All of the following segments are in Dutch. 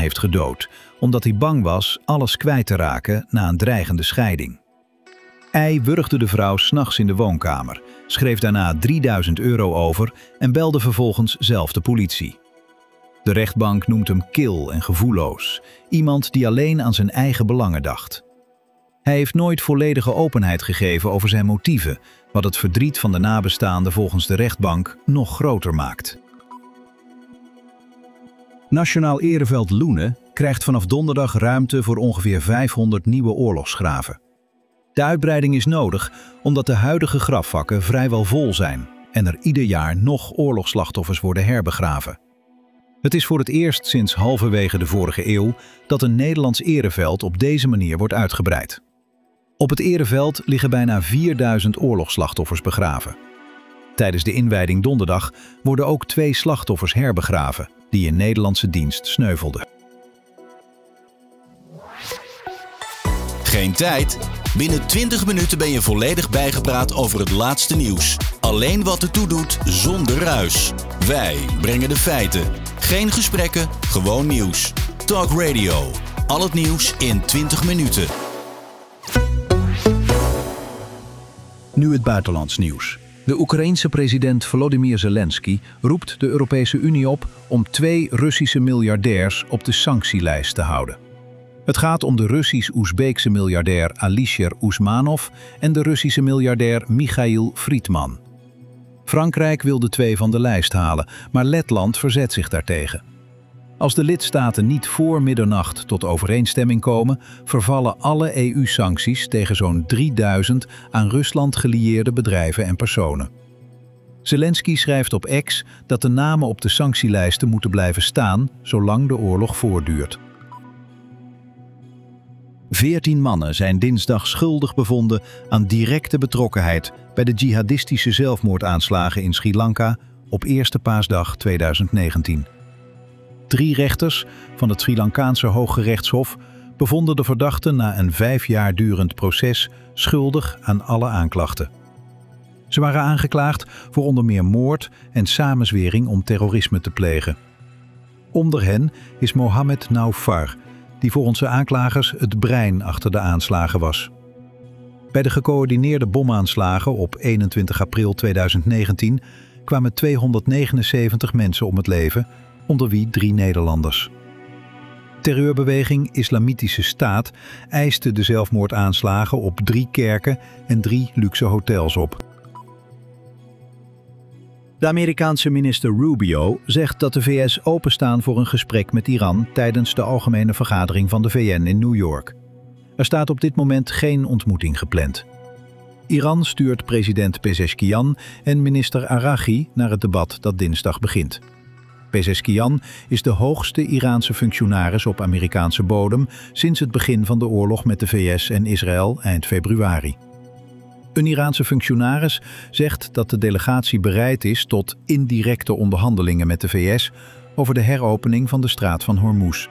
heeft gedood, omdat hij bang was alles kwijt te raken na een dreigende scheiding. Hij wurgde de vrouw 's nachts in de woonkamer, schreef daarna €3000 over en belde vervolgens zelf de politie. De rechtbank noemt hem kil en gevoelloos, iemand die alleen aan zijn eigen belangen dacht. Hij heeft nooit volledige openheid gegeven over zijn motieven, wat het verdriet van de nabestaanden volgens de rechtbank nog groter maakt. Nationaal Ereveld Loenen krijgt vanaf donderdag ruimte voor ongeveer 500 nieuwe oorlogsgraven. De uitbreiding is nodig omdat de huidige grafvakken vrijwel vol zijn en er ieder jaar nog oorlogsslachtoffers worden herbegraven. Het is voor het eerst sinds halverwege de vorige eeuw dat een Nederlands ereveld op deze manier wordt uitgebreid. Op het ereveld liggen bijna 4000 oorlogsslachtoffers begraven. Tijdens de inwijding donderdag worden ook 2 slachtoffers herbegraven die in Nederlandse dienst sneuvelden. Geen tijd? Binnen 20 minuten ben je volledig bijgepraat over het laatste nieuws. Alleen wat ertoe doet, zonder ruis. Wij brengen de feiten. Geen gesprekken, gewoon nieuws. Talk Radio. Al het nieuws in 20 minuten. Nu het buitenlands nieuws. De Oekraïense president Volodymyr Zelensky roept de Europese Unie op om 2 Russische miljardairs op de sanctielijst te houden. Het gaat om de Russisch-Oezbeekse miljardair Alisher Usmanov en de Russische miljardair Michail Friedman. Frankrijk wil de 2 van de lijst halen, maar Letland verzet zich daartegen. Als de lidstaten niet voor middernacht tot overeenstemming komen, vervallen alle EU-sancties tegen zo'n 3000 aan Rusland gelieerde bedrijven en personen. Zelensky schrijft op X dat de namen op de sanctielijsten moeten blijven staan zolang de oorlog voortduurt. 14 mannen zijn dinsdag schuldig bevonden aan directe betrokkenheid bij de jihadistische zelfmoordaanslagen in Sri Lanka op Eerste Paasdag 2019. 3 rechters van het Sri Lankaanse Hooggerechtshof bevonden de verdachten na een 5 jaar durend proces schuldig aan alle aanklachten. Ze waren aangeklaagd voor onder meer moord en samenzwering om terrorisme te plegen. Onder hen is Mohammed Naufar, die volgens de aanklagers het brein achter de aanslagen was. Bij de gecoördineerde bomaanslagen op 21 april 2019 kwamen 279 mensen om het leven, onder wie 3 Nederlanders. Terreurbeweging Islamitische Staat eiste de zelfmoordaanslagen op 3 kerken en 3 luxe hotels op. De Amerikaanse minister Rubio zegt dat de VS openstaan voor een gesprek met Iran tijdens de algemene vergadering van de VN in New York. Er staat op dit moment geen ontmoeting gepland. Iran stuurt president Pezeshkian en minister Araghi naar het debat dat dinsdag begint. Pezeshkian is de hoogste Iraanse functionaris op Amerikaanse bodem sinds het begin van de oorlog met de VS en Israël eind februari. Een Iraanse functionaris zegt dat de delegatie bereid is tot indirecte onderhandelingen met de VS over de heropening van de straat van Hormuz.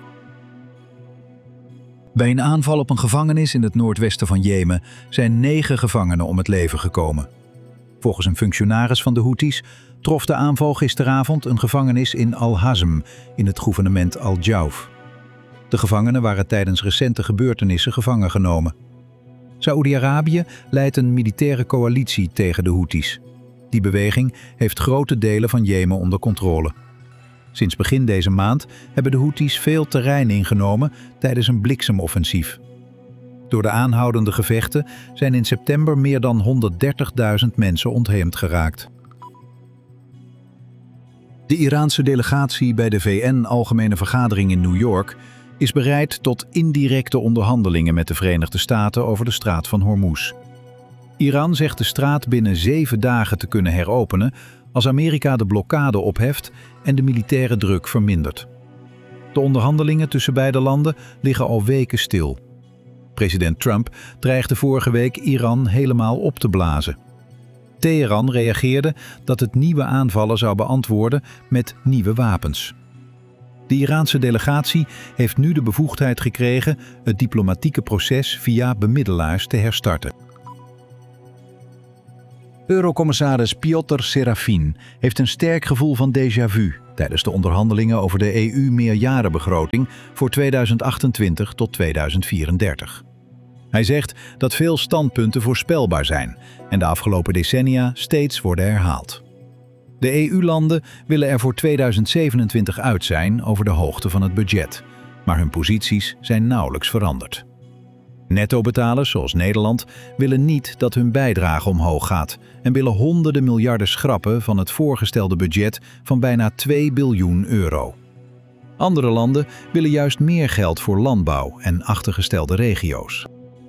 Bij een aanval op een gevangenis in het noordwesten van Jemen zijn 9 gevangenen om het leven gekomen. Volgens een functionaris van de Houthis trof de aanval gisteravond een gevangenis in Al-Hazm in het gouvernement Al-Jauf. De gevangenen waren tijdens recente gebeurtenissen gevangen genomen. Saoedi-Arabië leidt een militaire coalitie tegen de Houthis. Die beweging heeft grote delen van Jemen onder controle. Sinds begin deze maand hebben de Houthis veel terrein ingenomen tijdens een bliksemoffensief. Door de aanhoudende gevechten zijn in september meer dan 130.000 mensen ontheemd geraakt. De Iraanse delegatie bij de VN-algemene vergadering in New York is bereid tot indirecte onderhandelingen met de Verenigde Staten over de straat van Hormuz. Iran zegt de straat binnen 7 dagen te kunnen heropenen als Amerika de blokkade opheft en de militaire druk vermindert. De onderhandelingen tussen beide landen liggen al weken stil. President Trump dreigde vorige week Iran helemaal op te blazen. Teheran reageerde dat het nieuwe aanvallen zou beantwoorden met nieuwe wapens. De Iraanse delegatie heeft nu de bevoegdheid gekregen het diplomatieke proces via bemiddelaars te herstarten. Eurocommissaris Piotr Serafin heeft een sterk gevoel van déjà vu tijdens de onderhandelingen over de EU-meerjarenbegroting voor 2028 tot 2034. Hij zegt dat veel standpunten voorspelbaar zijn en de afgelopen decennia steeds worden herhaald. De EU-landen willen er voor 2027 uit zijn over de hoogte van het budget, maar hun posities zijn nauwelijks veranderd. Nettobetalers zoals Nederland willen niet dat hun bijdrage omhoog gaat en willen honderden miljarden schrappen van het voorgestelde budget van bijna 2 biljoen euro. Andere landen willen juist meer geld voor landbouw en achtergestelde regio's.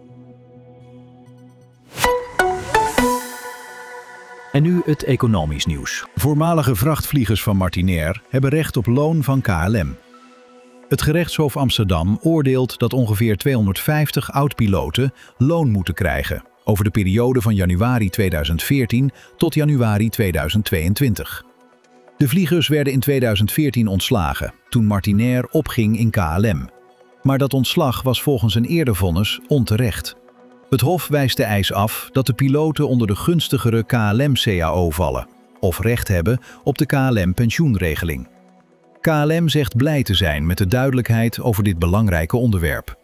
En nu het economisch nieuws. Voormalige vrachtvliegers van Martinair hebben recht op loon van KLM. Het gerechtshof Amsterdam oordeelt dat ongeveer 250 oud-piloten loon moeten krijgen over de periode van januari 2014 tot januari 2022. De vliegers werden in 2014 ontslagen toen Martinair opging in KLM. Maar dat ontslag was volgens een eerder vonnis onterecht. Het Hof wijst de eis af dat de piloten onder de gunstigere KLM-CAO vallen of recht hebben op de KLM-pensioenregeling. KLM zegt blij te zijn met de duidelijkheid over dit belangrijke onderwerp.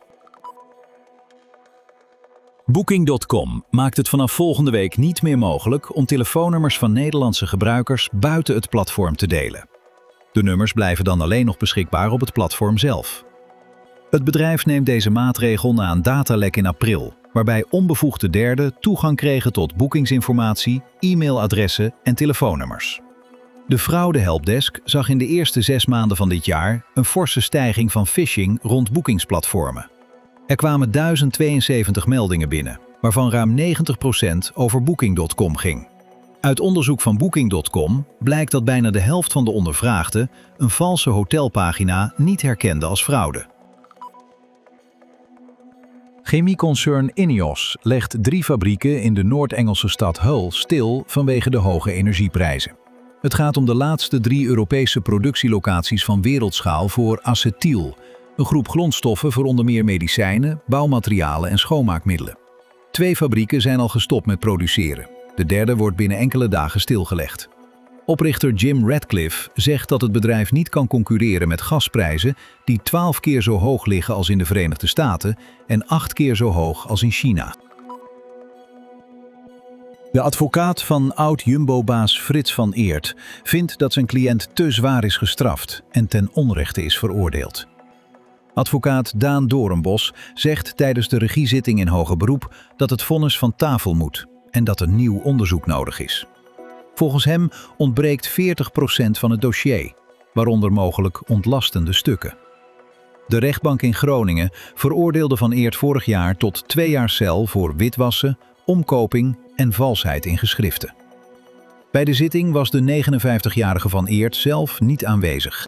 Booking.com maakt het vanaf volgende week niet meer mogelijk om telefoonnummers van Nederlandse gebruikers buiten het platform te delen. De nummers blijven dan alleen nog beschikbaar op het platform zelf. Het bedrijf neemt deze maatregel na een datalek in april, waarbij onbevoegde derden toegang kregen tot boekingsinformatie, e-mailadressen en telefoonnummers. De fraude-helpdesk zag in de eerste 6 maanden van dit jaar een forse stijging van phishing rond boekingsplatformen. Er kwamen 1072 meldingen binnen, waarvan ruim 90% over Booking.com ging. Uit onderzoek van Booking.com blijkt dat bijna de helft van de ondervraagden een valse hotelpagina niet herkende als fraude. Chemieconcern INEOS legt 3 fabrieken in de Noord-Engelse stad Hull stil vanwege de hoge energieprijzen. Het gaat om de laatste 3 Europese productielocaties van wereldschaal voor acetyl, een groep grondstoffen voor onder meer medicijnen, bouwmaterialen en schoonmaakmiddelen. 2 fabrieken zijn al gestopt met produceren. De derde wordt binnen enkele dagen stilgelegd. Oprichter Jim Ratcliffe zegt dat het bedrijf niet kan concurreren met gasprijzen die 12 keer zo hoog liggen als in de Verenigde Staten en 8 keer zo hoog als in China. De advocaat van oud-Jumbo-baas Frits van Eert vindt dat zijn cliënt te zwaar is gestraft en ten onrechte is veroordeeld. Advocaat Daan Doornbos zegt tijdens de regiezitting in hoger beroep dat het vonnis van tafel moet en dat er nieuw onderzoek nodig is. Volgens hem ontbreekt 40% van het dossier, waaronder mogelijk ontlastende stukken. De rechtbank in Groningen veroordeelde Van Eert vorig jaar tot 2 jaar cel voor witwassen, omkoping en valsheid in geschriften. Bij de zitting was de 59-jarige Van Eert zelf niet aanwezig.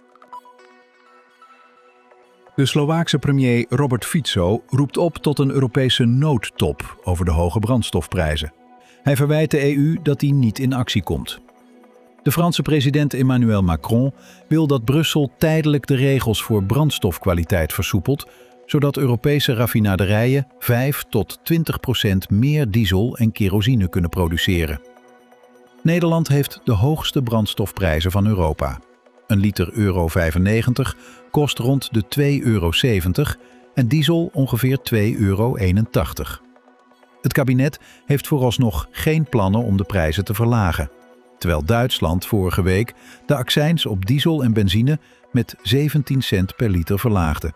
De Slovaakse premier Robert Fico roept op tot een Europese noodtop over de hoge brandstofprijzen. Hij verwijt de EU dat die niet in actie komt. De Franse president Emmanuel Macron wil dat Brussel tijdelijk de regels voor brandstofkwaliteit versoepelt, zodat Europese raffinaderijen 5 tot 20% meer diesel en kerosine kunnen produceren. Nederland heeft de hoogste brandstofprijzen van Europa. Een liter euro 95 kost rond de €2,70 en diesel ongeveer €2,81. Het kabinet heeft vooralsnog geen plannen om de prijzen te verlagen, terwijl Duitsland vorige week de accijns op diesel en benzine met 17 cent per liter verlaagde.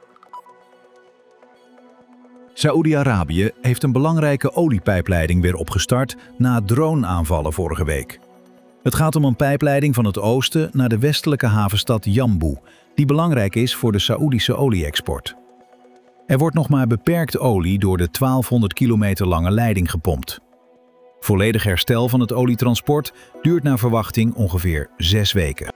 Saoedi-Arabië heeft een belangrijke oliepijpleiding weer opgestart na drone-aanvallen vorige week. Het gaat om een pijpleiding van het oosten naar de westelijke havenstad Jambu, die belangrijk is voor de Saoedische olie-export. Er wordt nog maar beperkt olie door de 1200 kilometer lange leiding gepompt. Volledig herstel van het olietransport duurt naar verwachting ongeveer 6 weken.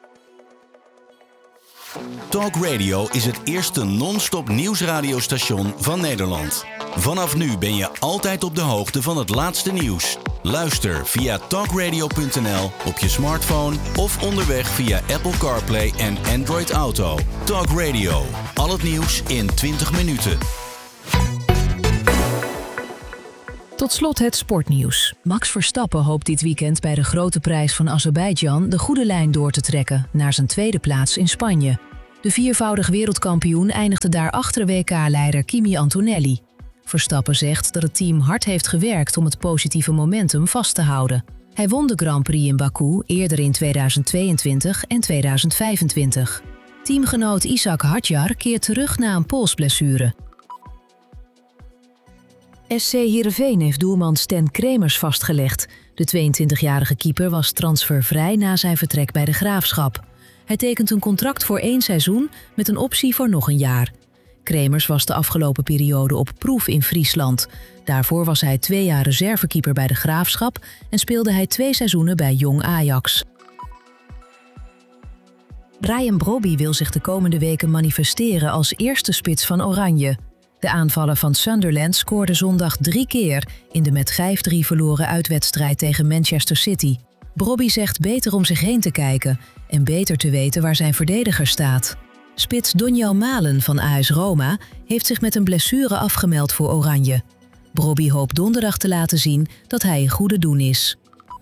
Talk Radio is het eerste non-stop nieuwsradiostation van Nederland. Vanaf nu ben je altijd op de hoogte van het laatste nieuws. Luister via talkradio.nl op je smartphone of onderweg via Apple CarPlay en Android Auto. Talk Radio. Al het nieuws in 20 minuten. Tot slot het sportnieuws. Max Verstappen hoopt dit weekend bij de Grote Prijs van Azerbeidzjan de goede lijn door te trekken naar zijn tweede plaats in Spanje. De viervoudig wereldkampioen eindigde daar achter WK-leider Kimi Antonelli. Verstappen zegt dat het team hard heeft gewerkt om het positieve momentum vast te houden. Hij won de Grand Prix in Baku eerder in 2022 en 2025. Teamgenoot Ishak Hadjar keert terug na een polsblessure. SC Heerenveen heeft doelman Stan Kremers vastgelegd. De 22-jarige keeper was transfervrij na zijn vertrek bij de Graafschap. Hij tekent een contract voor 1 seizoen met een optie voor nog een jaar. Kremers was de afgelopen periode op proef in Friesland. Daarvoor was hij 2 jaar reservekeeper bij de Graafschap en speelde hij 2 seizoenen bij Jong Ajax. Bryan Brobby wil zich de komende weken manifesteren als eerste spits van Oranje. De aanvaller van Sunderland scoorde zondag 3 keer in de met 5-3 verloren uitwedstrijd tegen Manchester City. Brobby zegt beter om zich heen te kijken en beter te weten waar zijn verdediger staat. Spits Donjel Malen van AS Roma heeft zich met een blessure afgemeld voor Oranje. Brobby hoopt donderdag te laten zien dat hij in goede doen is.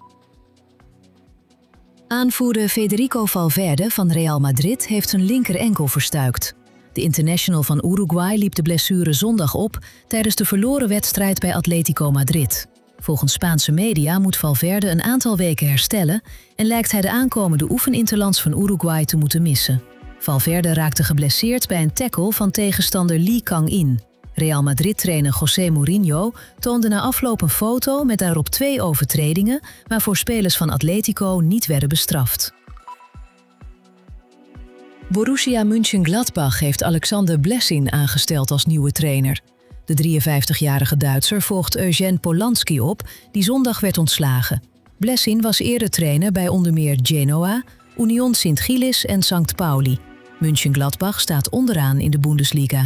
Aanvoerder Federico Valverde van Real Madrid heeft zijn linker enkel verstuikt. De international van Uruguay liep de blessure zondag op tijdens de verloren wedstrijd bij Atletico Madrid. Volgens Spaanse media moet Valverde een aantal weken herstellen en lijkt hij de aankomende oefeninterlands van Uruguay te moeten missen. Valverde raakte geblesseerd bij een tackle van tegenstander Lee Kang-in. Real Madrid-trainer José Mourinho toonde na afloop een foto met daarop 2 overtredingen, waarvoor spelers van Atletico niet werden bestraft. Borussia Mönchengladbach heeft Alexander Blessin aangesteld als nieuwe trainer. De 53-jarige Duitser volgt Eugen Polanski op, die zondag werd ontslagen. Blessin was eerder trainer bij onder meer Genoa, Union Sint-Gillis en St. Pauli. Mönchengladbach staat onderaan in de Bundesliga.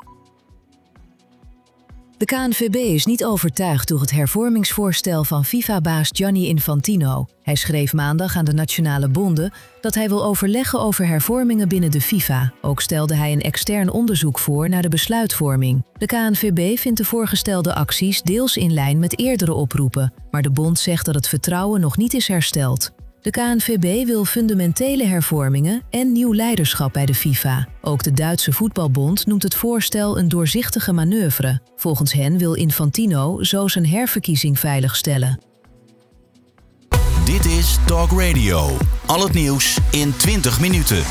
De KNVB is niet overtuigd door het hervormingsvoorstel van FIFA-baas Gianni Infantino. Hij schreef maandag aan de nationale bonden dat hij wil overleggen over hervormingen binnen de FIFA. Ook stelde hij een extern onderzoek voor naar de besluitvorming. De KNVB vindt de voorgestelde acties deels in lijn met eerdere oproepen, maar de bond zegt dat het vertrouwen nog niet is hersteld. De KNVB wil fundamentele hervormingen en nieuw leiderschap bij de FIFA. Ook de Duitse voetbalbond noemt het voorstel een doorzichtige manoeuvre. Volgens hen wil Infantino zo zijn herverkiezing veiligstellen. Dit is Talk Radio. Al het nieuws in 20 minuten.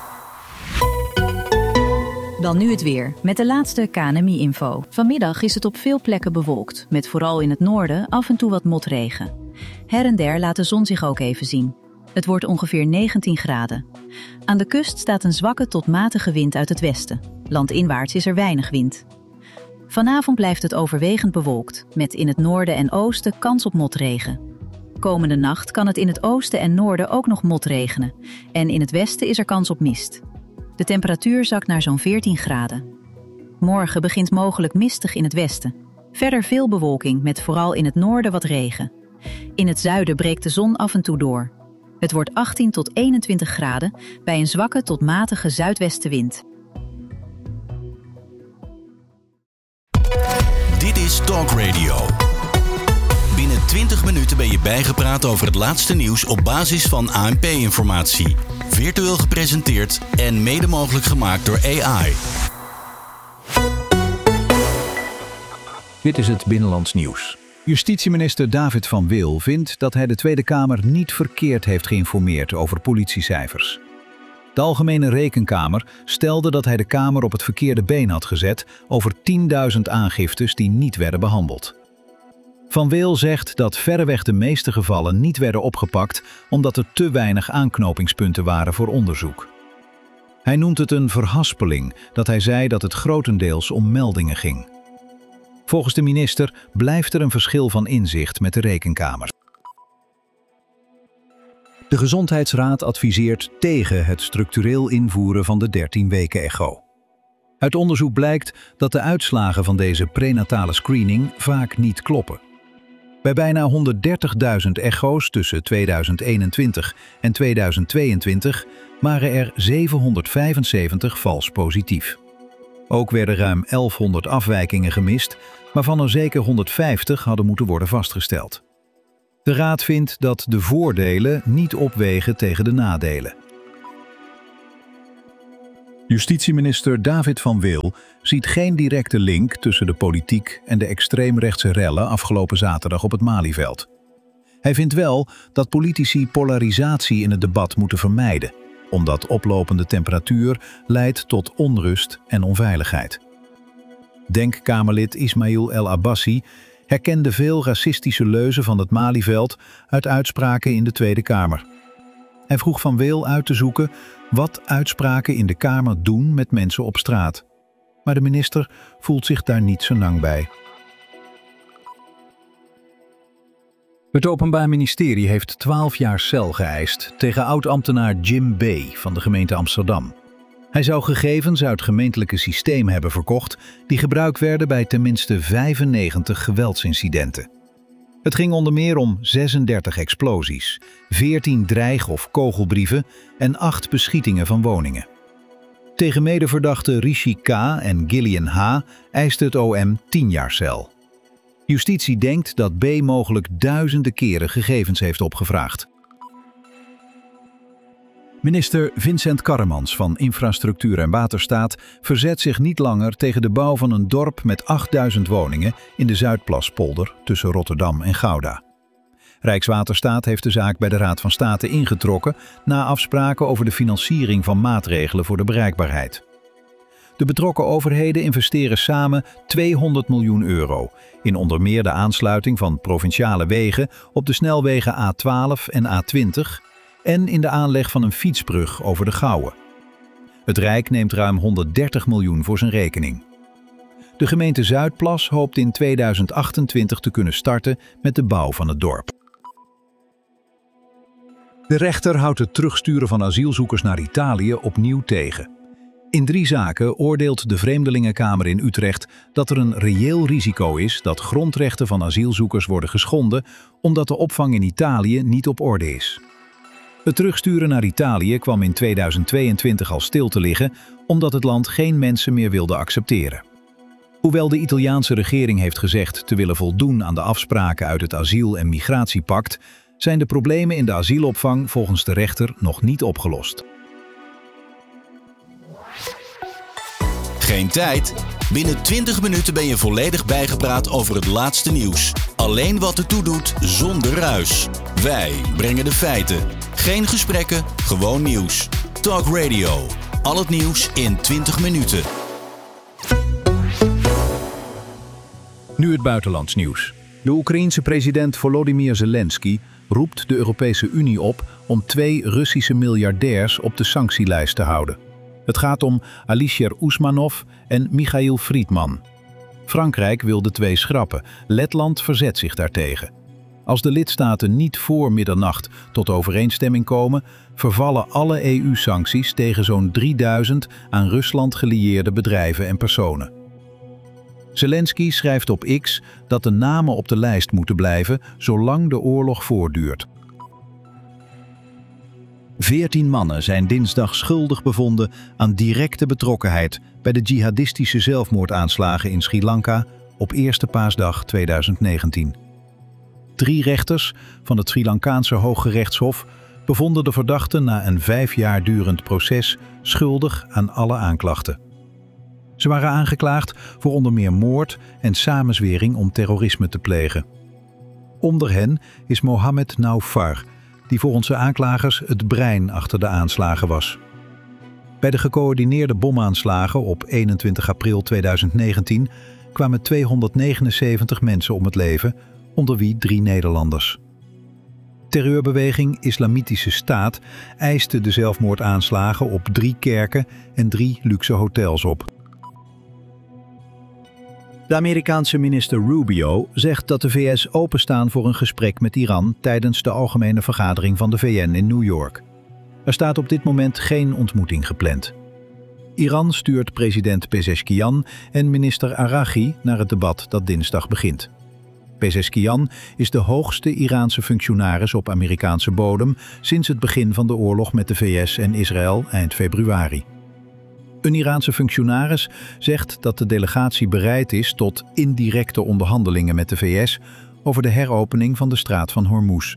Dan nu het weer, met de laatste KNMI-info. Vanmiddag is het op veel plekken bewolkt, met vooral in het noorden af en toe wat motregen. Her en der laat de zon zich ook even zien. Het wordt ongeveer 19 graden. Aan de kust staat een zwakke tot matige wind uit het westen. Landinwaarts is er weinig wind. Vanavond blijft het overwegend bewolkt, met in het noorden en oosten kans op motregen. Komende nacht kan het in het oosten en noorden ook nog motregenen. En in het westen is er kans op mist. De temperatuur zakt naar zo'n 14 graden. Morgen begint mogelijk mistig in het westen. Verder veel bewolking, met vooral in het noorden wat regen. In het zuiden breekt de zon af en toe door. Het wordt 18 tot 21 graden bij een zwakke tot matige zuidwestenwind. Dit is Talk Radio. Binnen 20 minuten ben je bijgepraat over het laatste nieuws op basis van ANP-informatie. Virtueel gepresenteerd en mede mogelijk gemaakt door AI. Dit is het Binnenlands Nieuws. Justitieminister David van Wil vindt dat hij de Tweede Kamer niet verkeerd heeft geïnformeerd over politiecijfers. De Algemene Rekenkamer stelde dat hij de Kamer op het verkeerde been had gezet over 10.000 aangiftes die niet werden behandeld. Van Wil zegt dat verreweg de meeste gevallen niet werden opgepakt omdat er te weinig aanknopingspunten waren voor onderzoek. Hij noemt het een verhaspeling dat hij zei dat het grotendeels om meldingen ging. Volgens de minister blijft er een verschil van inzicht met de Rekenkamer. De Gezondheidsraad adviseert tegen het structureel invoeren van de 13-weken-echo. Uit onderzoek blijkt dat de uitslagen van deze prenatale screening vaak niet kloppen. Bij bijna 130.000 echo's tussen 2021 en 2022 waren er 775 vals positief. Ook werden ruim 1100 afwijkingen gemist, waarvan er zeker 150 hadden moeten worden vastgesteld. De Raad vindt dat de voordelen niet opwegen tegen de nadelen. Justitieminister David van Wil ziet geen directe link tussen de politiek en de extreemrechtse rellen afgelopen zaterdag op het Malieveld. Hij vindt wel dat politici polarisatie in het debat moeten vermijden, omdat oplopende temperatuur leidt tot onrust en onveiligheid. Denkkamerlid Ismail El Abbassi herkende veel racistische leuzen van het Malieveld uit uitspraken in de Tweede Kamer. Hij vroeg Van Wil uit te zoeken wat uitspraken in de Kamer doen met mensen op straat. Maar de minister voelt zich daar niet senang bij. Het Openbaar Ministerie heeft 12 jaar cel geëist tegen oud-ambtenaar Jim B. van de gemeente Amsterdam. Hij zou gegevens uit gemeentelijke systeem hebben verkocht die gebruikt werden bij tenminste 95 geweldsincidenten. Het ging onder meer om 36 explosies, 14 dreig- of kogelbrieven en 8 beschietingen van woningen. Tegen medeverdachten Rishi K. en Gillian H. eiste het OM 10 jaar cel. Justitie denkt dat B. mogelijk duizenden keren gegevens heeft opgevraagd. Minister Vincent Karremans van Infrastructuur en Waterstaat verzet zich niet langer tegen de bouw van een dorp met 8000 woningen in de Zuidplaspolder tussen Rotterdam en Gouda. Rijkswaterstaat heeft de zaak bij de Raad van State ingetrokken na afspraken over de financiering van maatregelen voor de bereikbaarheid. De betrokken overheden investeren samen €200 miljoen in onder meer de aansluiting van provinciale wegen op de snelwegen A12 en A20 en in de aanleg van een fietsbrug over de Gouwe. Het Rijk neemt ruim 130 miljoen voor zijn rekening. De gemeente Zuidplas hoopt in 2028 te kunnen starten met de bouw van het dorp. De rechter houdt het terugsturen van asielzoekers naar Italië opnieuw tegen. In 3 zaken oordeelt de Vreemdelingenkamer in Utrecht dat er een reëel risico is dat grondrechten van asielzoekers worden geschonden omdat de opvang in Italië niet op orde is. Het terugsturen naar Italië kwam in 2022 al stil te liggen omdat het land geen mensen meer wilde accepteren. Hoewel de Italiaanse regering heeft gezegd te willen voldoen aan de afspraken uit het asiel- en migratiepact, zijn de problemen in de asielopvang volgens de rechter nog niet opgelost. Geen tijd? Binnen 20 minuten ben je volledig bijgepraat over het laatste nieuws. Alleen wat ertoe doet, zonder ruis. Wij brengen de feiten. Geen gesprekken, gewoon nieuws. Talk Radio. Al het nieuws in 20 minuten. Nu het buitenlands nieuws. De Oekraïense president Volodymyr Zelensky roept de Europese Unie op om 2 Russische miljardairs op de sanctielijst te houden. Het gaat om Alisher Usmanov en Michail Friedman. Frankrijk wil de 2 schrappen. Letland verzet zich daartegen. Als de lidstaten niet voor middernacht tot overeenstemming komen, vervallen alle EU-sancties tegen zo'n 3000 aan Rusland gelieerde bedrijven en personen. Zelensky schrijft op X dat de namen op de lijst moeten blijven zolang de oorlog voortduurt. 14 mannen zijn dinsdag schuldig bevonden aan directe betrokkenheid bij de jihadistische zelfmoordaanslagen in Sri Lanka op eerste paasdag 2019. 3 rechters van het Sri Lankaanse Hooggerechtshof bevonden de verdachten na een 5 jaar durend proces schuldig aan alle aanklachten. Ze waren aangeklaagd voor onder meer moord en samenzwering om terrorisme te plegen. Onder hen is Mohammed Naufar, die volgens de aanklagers het brein achter de aanslagen was. Bij de gecoördineerde bomaanslagen op 21 april 2019 kwamen 279 mensen om het leven, onder wie 3 Nederlanders. Terreurbeweging Islamitische Staat eiste de zelfmoordaanslagen op 3 kerken en 3 luxe hotels op. De Amerikaanse minister Rubio zegt dat de VS openstaan voor een gesprek met Iran tijdens de algemene vergadering van de VN in New York. Er staat op dit moment geen ontmoeting gepland. Iran stuurt president Pezeshkian en minister Araghi naar het debat dat dinsdag begint. Pezeshkian is de hoogste Iraanse functionaris op Amerikaanse bodem sinds het begin van de oorlog met de VS en Israël eind februari. Een Iraanse functionaris zegt dat de delegatie bereid is tot indirecte onderhandelingen met de VS over de heropening van de straat van Hormuz.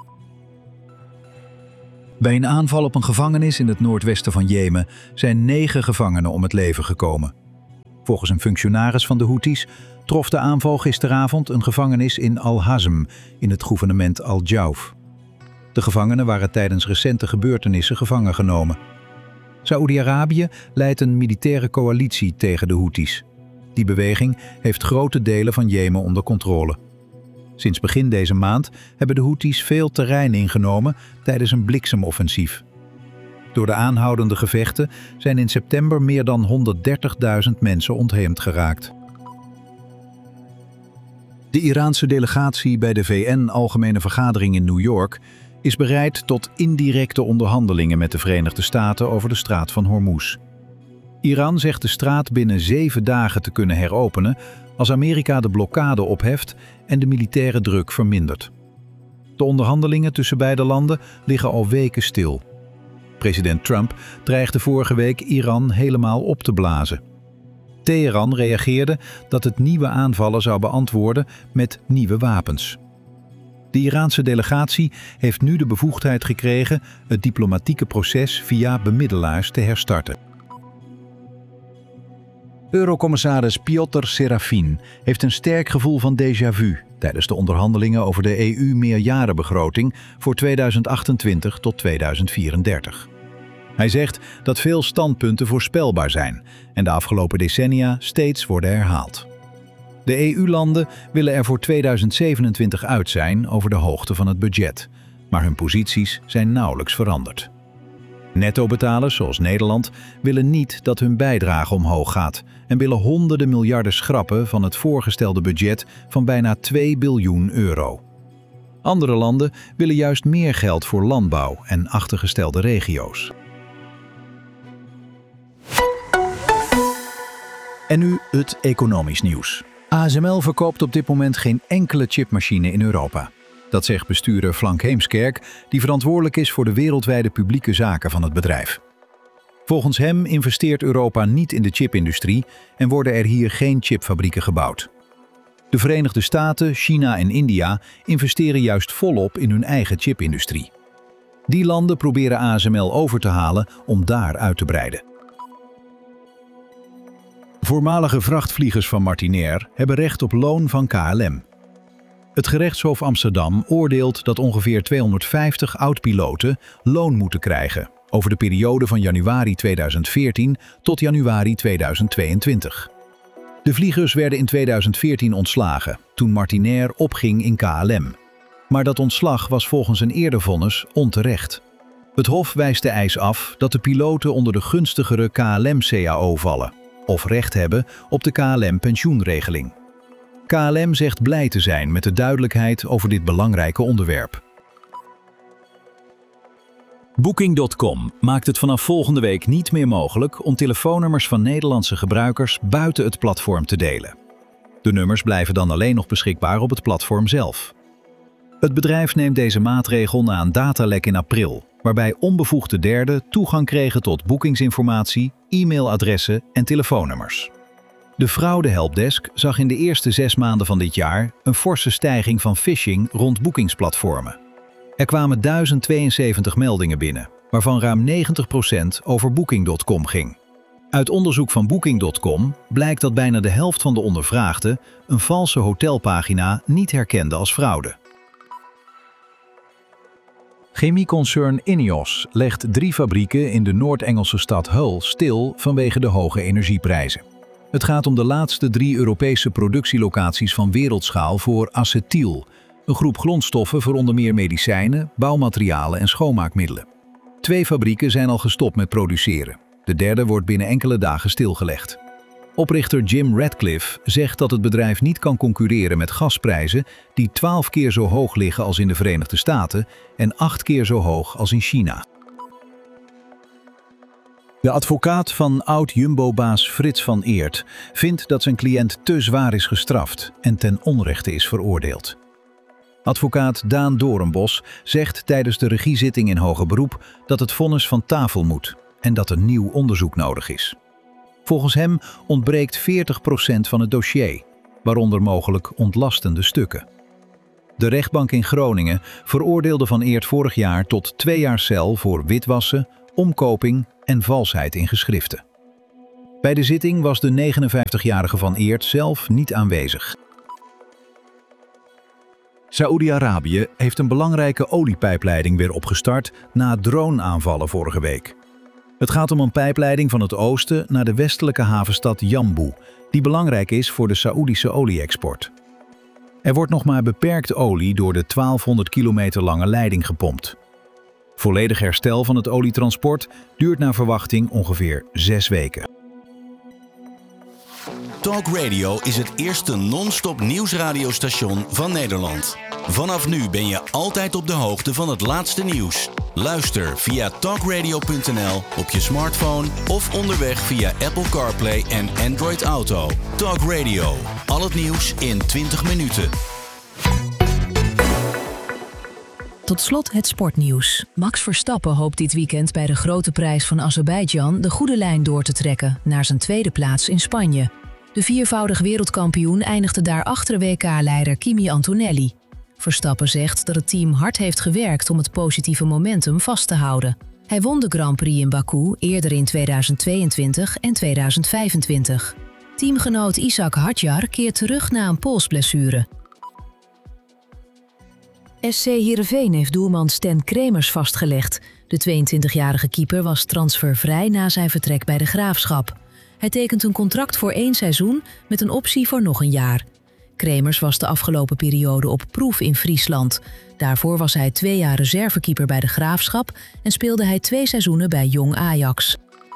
Bij een aanval op een gevangenis in het noordwesten van Jemen zijn 9 gevangenen om het leven gekomen. Volgens een functionaris van de Houthis trof de aanval gisteravond een gevangenis in Al-Hazm in het gouvernement Al-Jauf. De gevangenen waren tijdens recente gebeurtenissen gevangen genomen. Saoedi-Arabië leidt een militaire coalitie tegen de Houthis. Die beweging heeft grote delen van Jemen onder controle. Sinds begin deze maand hebben de Houthis veel terrein ingenomen tijdens een bliksemoffensief. Door de aanhoudende gevechten zijn in september meer dan 130.000 mensen ontheemd geraakt. De Iraanse delegatie bij de VN-algemene vergadering in New York is bereid tot indirecte onderhandelingen met de Verenigde Staten over de straat van Hormuz. Iran zegt de straat binnen 7 dagen te kunnen heropenen als Amerika de blokkade opheft en de militaire druk vermindert. De onderhandelingen tussen beide landen liggen al weken stil. President Trump dreigde vorige week Iran helemaal op te blazen. Teheran reageerde dat het nieuwe aanvallen zou beantwoorden met nieuwe wapens. De Iraanse delegatie heeft nu de bevoegdheid gekregen het diplomatieke proces via bemiddelaars te herstarten. Eurocommissaris Piotr Serafin heeft een sterk gevoel van déjà vu tijdens de onderhandelingen over de EU-meerjarenbegroting voor 2028 tot 2034. Hij zegt dat veel standpunten voorspelbaar zijn en de afgelopen decennia steeds worden herhaald. De EU-landen willen er voor 2027 uit zijn over de hoogte van het budget, maar hun posities zijn nauwelijks veranderd. Nettobetalers zoals Nederland willen niet dat hun bijdrage omhoog gaat en willen honderden miljarden schrappen van het voorgestelde budget van bijna 2 biljoen euro. Andere landen willen juist meer geld voor landbouw en achtergestelde regio's. En nu het economisch nieuws. ASML verkoopt op dit moment geen enkele chipmachine in Europa. Dat zegt bestuurder Frank Heemskerk, die verantwoordelijk is voor de wereldwijde publieke zaken van het bedrijf. Volgens hem investeert Europa niet in de chipindustrie en worden er hier geen chipfabrieken gebouwd. De Verenigde Staten, China en India investeren juist volop in hun eigen chipindustrie. Die landen proberen ASML over te halen om daar uit te breiden. Voormalige vrachtvliegers van Martinair hebben recht op loon van KLM. Het gerechtshof Amsterdam oordeelt dat ongeveer 250 oud-piloten loon moeten krijgen over de periode van januari 2014 tot januari 2022. De vliegers werden in 2014 ontslagen toen Martinair opging in KLM. Maar dat ontslag was volgens een eerder vonnis onterecht. Het hof wijst de eis af dat de piloten onder de gunstigere KLM-CAO vallen of recht hebben op de KLM-pensioenregeling. KLM zegt blij te zijn met de duidelijkheid over dit belangrijke onderwerp. Booking.com maakt het vanaf volgende week niet meer mogelijk om telefoonnummers van Nederlandse gebruikers buiten het platform te delen. De nummers blijven dan alleen nog beschikbaar op het platform zelf. Het bedrijf neemt deze maatregel na een datalek in april, waarbij onbevoegde derden toegang kregen tot boekingsinformatie, e-mailadressen en telefoonnummers. De fraude-helpdesk zag in de eerste 6 maanden van dit jaar een forse stijging van phishing rond boekingsplatformen. Er kwamen 1072 meldingen binnen, waarvan ruim 90% over Booking.com ging. Uit onderzoek van Booking.com blijkt dat bijna de helft van de ondervraagden een valse hotelpagina niet herkende als fraude. Chemieconcern INEOS legt 3 fabrieken in de Noord-Engelse stad Hull stil vanwege de hoge energieprijzen. Het gaat om de laatste 3 Europese productielocaties van wereldschaal voor acetyl, een groep grondstoffen voor onder meer medicijnen, bouwmaterialen en schoonmaakmiddelen. 2 fabrieken zijn al gestopt met produceren. De derde wordt binnen enkele dagen stilgelegd. Oprichter Jim Ratcliffe zegt dat het bedrijf niet kan concurreren met gasprijzen die 12 keer zo hoog liggen als in de Verenigde Staten en 8 keer zo hoog als in China. De advocaat van oud-Jumbo-baas Frits van Eert vindt dat zijn cliënt te zwaar is gestraft en ten onrechte is veroordeeld. Advocaat Daan Doornbos zegt tijdens de regiezitting in hoger beroep dat het vonnis van tafel moet en dat er nieuw onderzoek nodig is. Volgens hem ontbreekt 40% van het dossier, waaronder mogelijk ontlastende stukken. De rechtbank in Groningen veroordeelde Van Eert vorig jaar tot 2 jaar cel voor witwassen, omkoping en valsheid in geschriften. Bij de zitting was de 59-jarige Van Eert zelf niet aanwezig. Saoedi-Arabië heeft een belangrijke oliepijpleiding weer opgestart na drone-aanvallen vorige week. Het gaat om een pijpleiding van het oosten naar de westelijke havenstad Yanbu, die belangrijk is voor de Saoedische olie-export. Er wordt nog maar beperkt olie door de 1200 kilometer lange leiding gepompt. Volledig herstel van het olietransport duurt naar verwachting ongeveer 6 weken. Talk Radio is het eerste non-stop nieuwsradiostation van Nederland. Vanaf nu ben je altijd op de hoogte van het laatste nieuws. Luister via talkradio.nl op je smartphone of onderweg via Apple CarPlay en Android Auto. Talk Radio. Al het nieuws in 20 minuten. Tot slot het sportnieuws. Max Verstappen hoopt dit weekend bij de Grote Prijs van Azerbeidzjan de goede lijn door te trekken naar zijn tweede plaats in Spanje. De 4-voudig wereldkampioen eindigde daar achter WK-leider Kimi Antonelli. Verstappen zegt dat het team hard heeft gewerkt om het positieve momentum vast te houden. Hij won de Grand Prix in Baku eerder in 2022 en 2025. Teamgenoot Ishak Hadjar keert terug na een polsblessure. SC Heerenveen heeft doelman Sten Kremers vastgelegd. De 22-jarige keeper was transfervrij na zijn vertrek bij de Graafschap. Hij tekent een contract voor 1 seizoen met een optie voor nog een jaar. Kremers was de afgelopen periode op proef in Friesland. Daarvoor was hij 2 jaar reservekeeper bij de Graafschap en speelde hij 2 seizoenen bij Jong Ajax.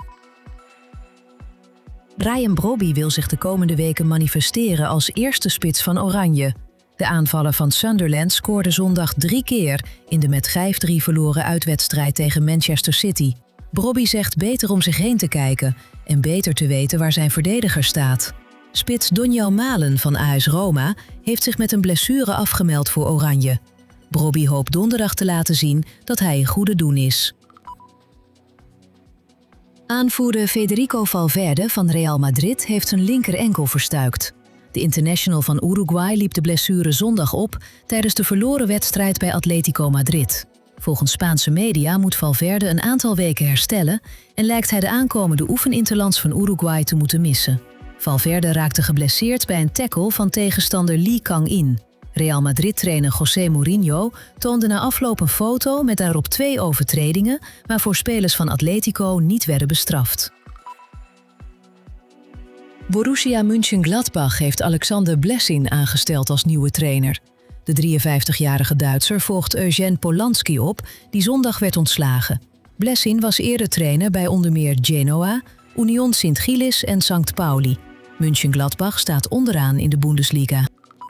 Bryan Brobby wil zich de komende weken manifesteren als eerste spits van Oranje. De aanvaller van Sunderland scoorde zondag 3 keer in de met 5-3 verloren uitwedstrijd tegen Manchester City. Brobby zegt beter om zich heen te kijken en beter te weten waar zijn verdediger staat. Spits Donjel Malen van AS Roma heeft zich met een blessure afgemeld voor Oranje. Brobby hoopt donderdag te laten zien dat hij in goede doen is. Aanvoerder Federico Valverde van Real Madrid heeft zijn linker enkel verstuikt. De international van Uruguay liep de blessure zondag op tijdens de verloren wedstrijd bij Atletico Madrid. Volgens Spaanse media moet Valverde een aantal weken herstellen en lijkt hij de aankomende oefeninterlands van Uruguay te moeten missen. Valverde raakte geblesseerd bij een tackle van tegenstander Lee Kang-in. Real Madrid-trainer José Mourinho toonde na afloop een foto met daarop 2 overtredingen, waarvoor spelers van Atletico niet werden bestraft. Borussia Mönchengladbach heeft Alexander Blessin aangesteld als nieuwe trainer. De 53-jarige Duitser volgt Eugène Polanski op, die zondag werd ontslagen. Blessin was eerder trainer bij onder meer Genoa, Union Sint-Gillis en St. Pauli. Mönchengladbach staat onderaan in de Bundesliga.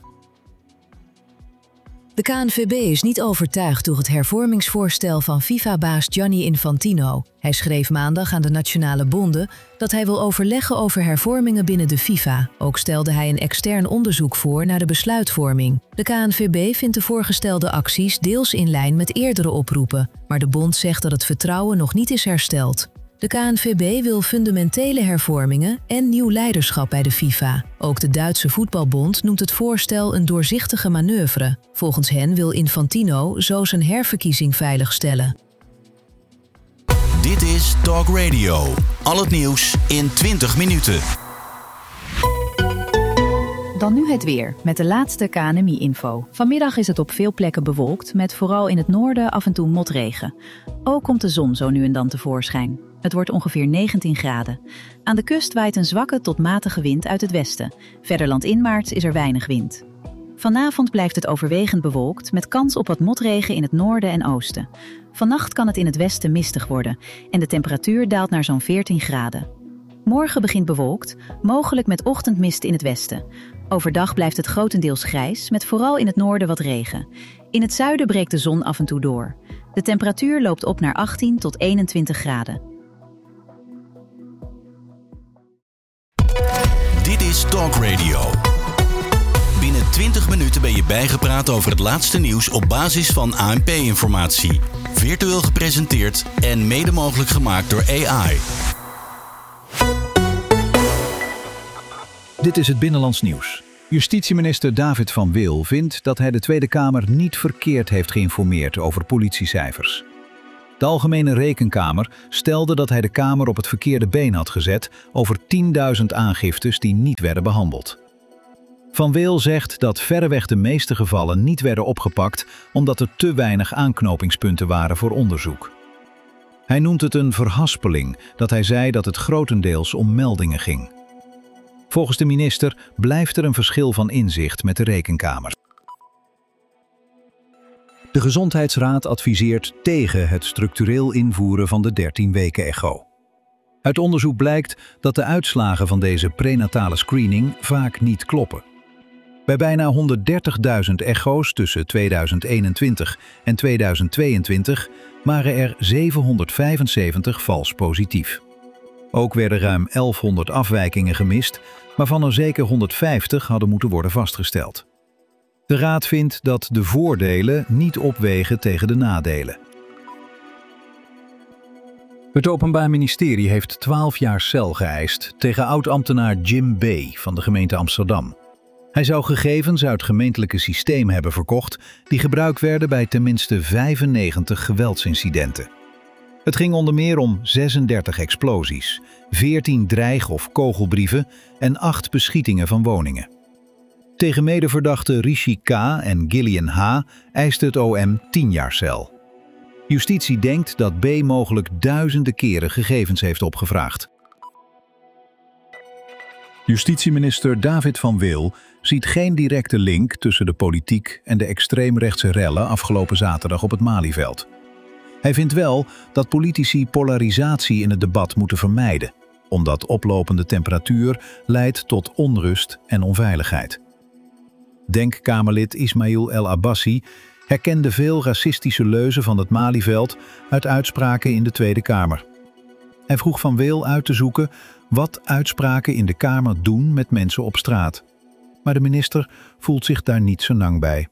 De KNVB is niet overtuigd door het hervormingsvoorstel van FIFA-baas Gianni Infantino. Hij schreef maandag aan de nationale bonden dat hij wil overleggen over hervormingen binnen de FIFA. Ook stelde hij een extern onderzoek voor naar de besluitvorming. De KNVB vindt de voorgestelde acties deels in lijn met eerdere oproepen, maar de bond zegt dat het vertrouwen nog niet is hersteld. De KNVB wil fundamentele hervormingen en nieuw leiderschap bij de FIFA. Ook de Duitse voetbalbond noemt het voorstel een doorzichtige manoeuvre. Volgens hen wil Infantino zo zijn herverkiezing veiligstellen. Dit is Talk Radio. Al het nieuws in 20 minuten. Dan nu het weer, met de laatste KNMI-info. Vanmiddag is het op veel plekken bewolkt, met vooral in het noorden af en toe motregen. Ook komt de zon zo nu en dan tevoorschijn. Het wordt ongeveer 19 graden. Aan de kust waait een zwakke tot matige wind uit het westen. Verder landinwaarts is er weinig wind. Vanavond blijft het overwegend bewolkt, met kans op wat motregen in het noorden en oosten. Vannacht kan het in het westen mistig worden en de temperatuur daalt naar zo'n 14 graden. Morgen begint bewolkt, mogelijk met ochtendmist in het westen. Overdag blijft het grotendeels grijs, met vooral in het noorden wat regen. In het zuiden breekt de zon af en toe door. De temperatuur loopt op naar 18 tot 21 graden. Dit is Talk Radio. Binnen 20 minuten ben je bijgepraat over het laatste nieuws op basis van ANP-informatie. Virtueel gepresenteerd en mede mogelijk gemaakt door AI. Dit is het Binnenlands Nieuws. Justitieminister David van Wil vindt dat hij de Tweede Kamer niet verkeerd heeft geïnformeerd over politiecijfers. De Algemene Rekenkamer stelde dat hij de Kamer op het verkeerde been had gezet over 10.000 aangiftes die niet werden behandeld. Van Wil zegt dat verreweg de meeste gevallen niet werden opgepakt omdat er te weinig aanknopingspunten waren voor onderzoek. Hij noemt het een verhaspeling dat hij zei dat het grotendeels om meldingen ging. Volgens de minister blijft er een verschil van inzicht met de Rekenkamer. De Gezondheidsraad adviseert tegen het structureel invoeren van de 13-weken-echo. Uit onderzoek blijkt dat de uitslagen van deze prenatale screening vaak niet kloppen. Bij bijna 130.000 echo's tussen 2021 en 2022 waren er 775 vals positief. Ook werden ruim 1100 afwijkingen gemist, waarvan er zeker 150 hadden moeten worden vastgesteld. De Raad vindt dat de voordelen niet opwegen tegen de nadelen. Het Openbaar Ministerie heeft 12 jaar cel geëist tegen oud-ambtenaar Jim B. van de gemeente Amsterdam. Hij zou gegevens uit gemeentelijke systeem hebben verkocht die gebruikt werden bij tenminste 95 geweldsincidenten. Het ging onder meer om 36 explosies, 14 dreig- of kogelbrieven en 8 beschietingen van woningen. Tegen medeverdachten Rishi K. en Gillian H. eiste het OM 10 jaar cel. Justitie denkt dat B. mogelijk duizenden keren gegevens heeft opgevraagd. Justitieminister David van Wil ziet geen directe link tussen de politiek en de extreemrechtse rellen afgelopen zaterdag op het Malieveld. Hij vindt wel dat politici polarisatie in het debat moeten vermijden, omdat oplopende temperatuur leidt tot onrust en onveiligheid. Denkkamerlid Ismail El Abbassi herkende veel racistische leuzen van het Malieveld uit uitspraken in de Tweede Kamer. Hij vroeg Van Wil uit te zoeken wat uitspraken in de Kamer doen met mensen op straat. Maar de minister voelt zich daar niet zo nang bij.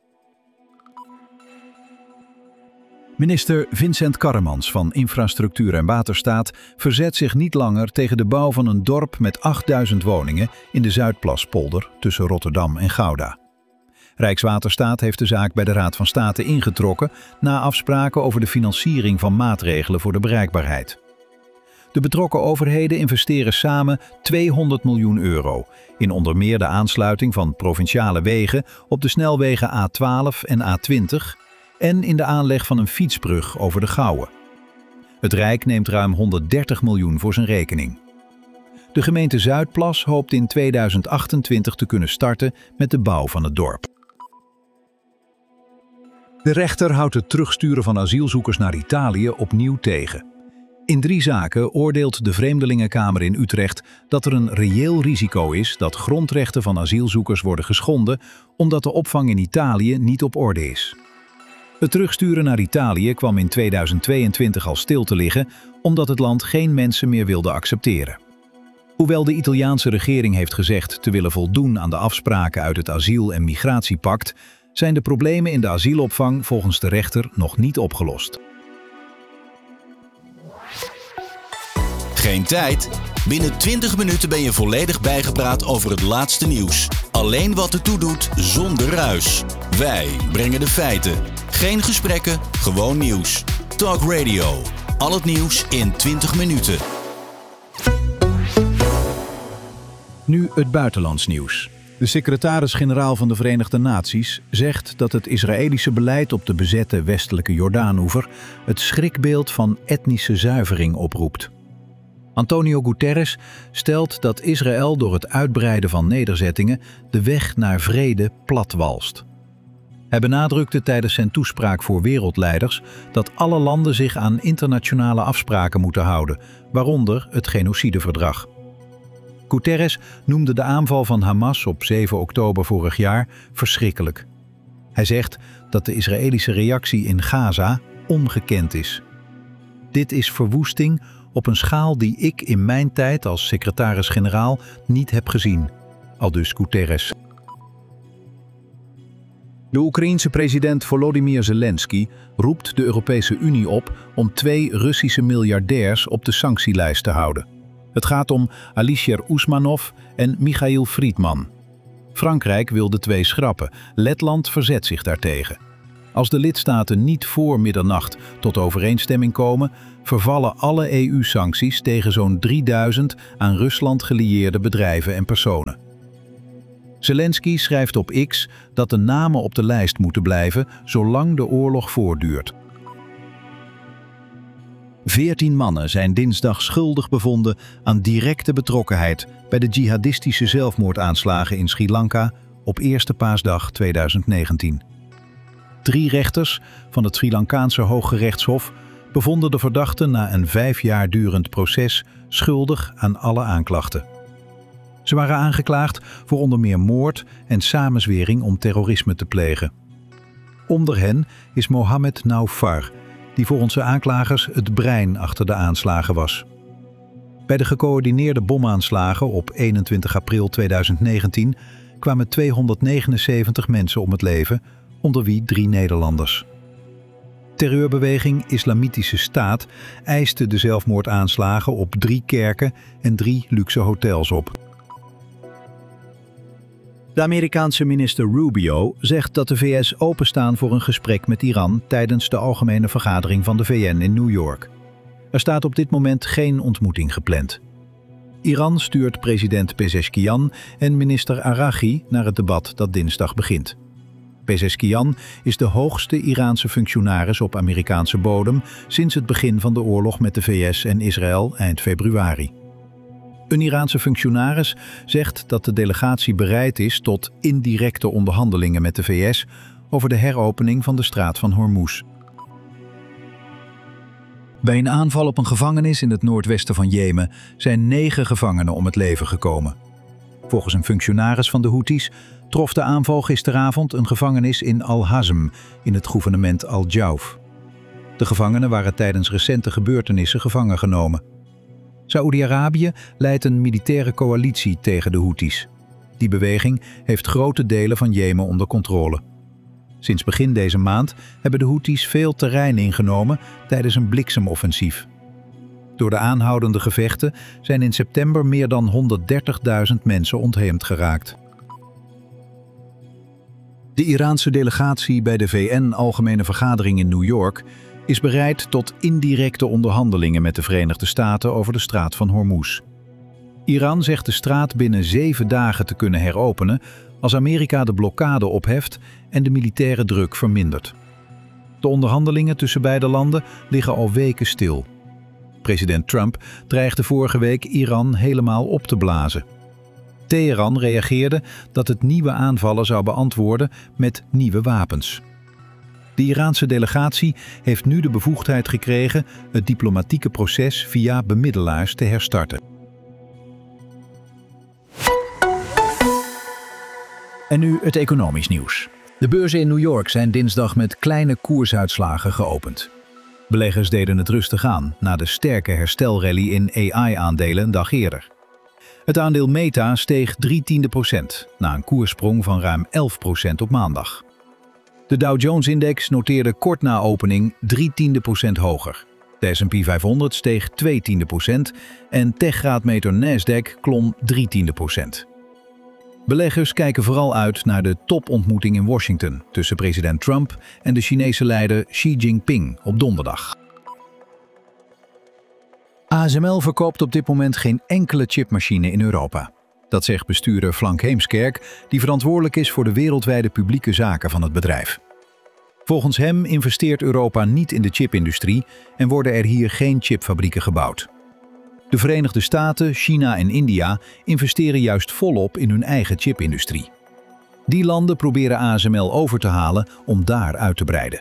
Minister Vincent Karremans van Infrastructuur en Waterstaat verzet zich niet langer tegen de bouw van een dorp met 8000 woningen in de Zuidplaspolder tussen Rotterdam en Gouda. Rijkswaterstaat heeft de zaak bij de Raad van State ingetrokken na afspraken over de financiering van maatregelen voor de bereikbaarheid. De betrokken overheden investeren samen €200 miljoen in onder meer de aansluiting van provinciale wegen op de snelwegen A12 en A20 en in de aanleg van een fietsbrug over de Gouwe. Het Rijk neemt ruim 130 miljoen voor zijn rekening. De gemeente Zuidplas hoopt in 2028 te kunnen starten met de bouw van het dorp. De rechter houdt het terugsturen van asielzoekers naar Italië opnieuw tegen. In 3 zaken oordeelt de Vreemdelingenkamer in Utrecht dat er een reëel risico is dat grondrechten van asielzoekers worden geschonden omdat de opvang in Italië niet op orde is. Het terugsturen naar Italië kwam in 2022 al stil te liggen omdat het land geen mensen meer wilde accepteren. Hoewel de Italiaanse regering heeft gezegd te willen voldoen aan de afspraken uit het asiel- en migratiepact, zijn de problemen in de asielopvang volgens de rechter nog niet opgelost. Geen tijd? Binnen 20 minuten ben je volledig bijgepraat over het laatste nieuws. Alleen wat ertoe doet, zonder ruis. Wij brengen de feiten. Geen gesprekken, gewoon nieuws. Talk Radio. Al het nieuws in 20 minuten. Nu het buitenlands nieuws. De secretaris-generaal van de Verenigde Naties zegt dat het Israëlische beleid op de bezette westelijke Jordaanoever het schrikbeeld van etnische zuivering oproept. Antonio Guterres stelt dat Israël door het uitbreiden van nederzettingen de weg naar vrede platwalst. Hij benadrukte tijdens zijn toespraak voor wereldleiders dat alle landen zich aan internationale afspraken moeten houden, waaronder het genocideverdrag. Guterres noemde de aanval van Hamas op 7 oktober vorig jaar verschrikkelijk. Hij zegt dat de Israëlische reactie in Gaza ongekend is. Dit is verwoesting op een schaal die ik in mijn tijd als secretaris-generaal niet heb gezien, aldus Guterres. De Oekraïense president Volodymyr Zelensky roept de Europese Unie op om 2 Russische miljardairs op de sanctielijst te houden. Het gaat om Alisher Usmanov en Michail Friedman. Frankrijk wil de twee schrappen. Letland verzet zich daartegen. Als de lidstaten niet voor middernacht tot overeenstemming komen, vervallen alle EU-sancties tegen zo'n 3000 aan Rusland gelieerde bedrijven en personen. Zelensky schrijft op X dat de namen op de lijst moeten blijven zolang de oorlog voortduurt. 14 mannen zijn dinsdag schuldig bevonden aan directe betrokkenheid bij de jihadistische zelfmoordaanslagen in Sri Lanka op eerste paasdag 2019. 3 rechters van het Sri Lankaanse Hooggerechtshof bevonden de verdachten na een 5 jaar durend proces schuldig aan alle aanklachten. Ze waren aangeklaagd voor onder meer moord en samenzwering om terrorisme te plegen. Onder hen is Mohammed Naufar, die volgens de aanklagers het brein achter de aanslagen was. Bij de gecoördineerde bomaanslagen op 21 april 2019 kwamen 279 mensen om het leven, onder wie 3 Nederlanders. Terreurbeweging Islamitische Staat eiste de zelfmoordaanslagen op 3 kerken en 3 luxe hotels op. De Amerikaanse minister Rubio zegt dat de VS openstaan voor een gesprek met Iran tijdens de algemene vergadering van de VN in New York. Er staat op dit moment geen ontmoeting gepland. Iran stuurt president Pezeshkian en minister Araghi naar het debat dat dinsdag begint. Pezeshkian is de hoogste Iraanse functionaris op Amerikaanse bodem sinds het begin van de oorlog met de VS en Israël eind februari. Een Iraanse functionaris zegt dat de delegatie bereid is tot indirecte onderhandelingen met de VS over de heropening van de straat van Hormuz. Bij een aanval op een gevangenis in het noordwesten van Jemen zijn 9 gevangenen om het leven gekomen. Volgens een functionaris van de Houthis trof de aanval gisteravond een gevangenis in Al-Hazm in het gouvernement Al-Jauf. De gevangenen waren tijdens recente gebeurtenissen gevangen genomen. Saoedi-Arabië leidt een militaire coalitie tegen de Houthis. Die beweging heeft grote delen van Jemen onder controle. Sinds begin deze maand hebben de Houthis veel terrein ingenomen tijdens een bliksemoffensief. Door de aanhoudende gevechten zijn in september meer dan 130.000 mensen ontheemd geraakt. De Iraanse delegatie bij de VN-algemene vergadering in New York is bereid tot indirecte onderhandelingen met de Verenigde Staten over de straat van Hormuz. Iran zegt de straat binnen 7 dagen te kunnen heropenen als Amerika de blokkade opheft en de militaire druk vermindert. De onderhandelingen tussen beide landen liggen al weken stil. President Trump dreigde vorige week Iran helemaal op te blazen. Teheran reageerde dat het nieuwe aanvallen zou beantwoorden met nieuwe wapens. De Iraanse delegatie heeft nu de bevoegdheid gekregen het diplomatieke proces via bemiddelaars te herstarten. En nu het economisch nieuws. De beurzen in New York zijn dinsdag met kleine koersuitslagen geopend. Beleggers deden het rustig aan na de sterke herstelrally in AI-aandelen een dag eerder. Het aandeel Meta steeg 0,3% na een koerssprong van ruim 11% op maandag. De Dow Jones-index noteerde kort na opening 0,3% hoger. De S&P 500 steeg 0,2% en techgraadmeter Nasdaq klom 0,3%. Beleggers kijken vooral uit naar de topontmoeting in Washington tussen president Trump en de Chinese leider Xi Jinping op donderdag. ASML verkoopt op dit moment geen enkele chipmachine in Europa. Dat zegt bestuurder Frank Heemskerk, die verantwoordelijk is voor de wereldwijde publieke zaken van het bedrijf. Volgens hem investeert Europa niet in de chipindustrie en worden er hier geen chipfabrieken gebouwd. De Verenigde Staten, China en India investeren juist volop in hun eigen chipindustrie. Die landen proberen ASML over te halen om daar uit te breiden.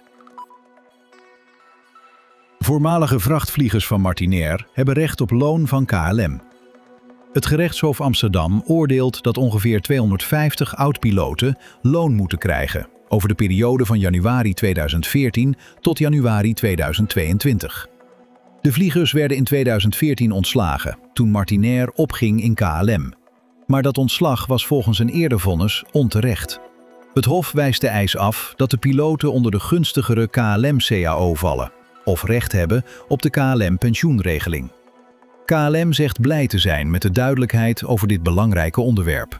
Voormalige vrachtvliegers van Martinair hebben recht op loon van KLM. Het gerechtshof Amsterdam oordeelt dat ongeveer 250 oud-piloten loon moeten krijgen over de periode van januari 2014 tot januari 2022. De vliegers werden in 2014 ontslagen toen Martinair opging in KLM. Maar dat ontslag was volgens een eerder vonnis onterecht. Het hof wijst de eis af dat de piloten onder de gunstigere KLM-CAO vallen of recht hebben op de KLM-pensioenregeling. KLM zegt blij te zijn met de duidelijkheid over dit belangrijke onderwerp.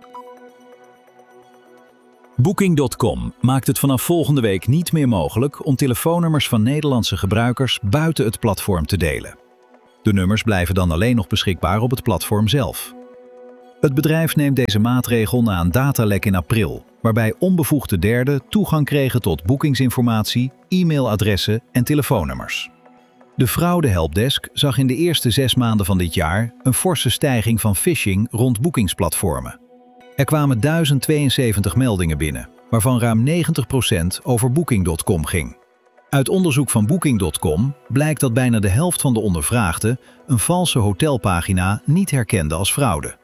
Booking.com maakt het vanaf volgende week niet meer mogelijk om telefoonnummers van Nederlandse gebruikers buiten het platform te delen. De nummers blijven dan alleen nog beschikbaar op het platform zelf. Het bedrijf neemt deze maatregel na een datalek in april, waarbij onbevoegde derden toegang kregen tot boekingsinformatie, e-mailadressen en telefoonnummers. De fraude-helpdesk zag in de eerste 6 maanden van dit jaar een forse stijging van phishing rond boekingsplatformen. Er kwamen 1072 meldingen binnen, waarvan ruim 90% over Booking.com ging. Uit onderzoek van Booking.com blijkt dat bijna de helft van de ondervraagden een valse hotelpagina niet herkende als fraude.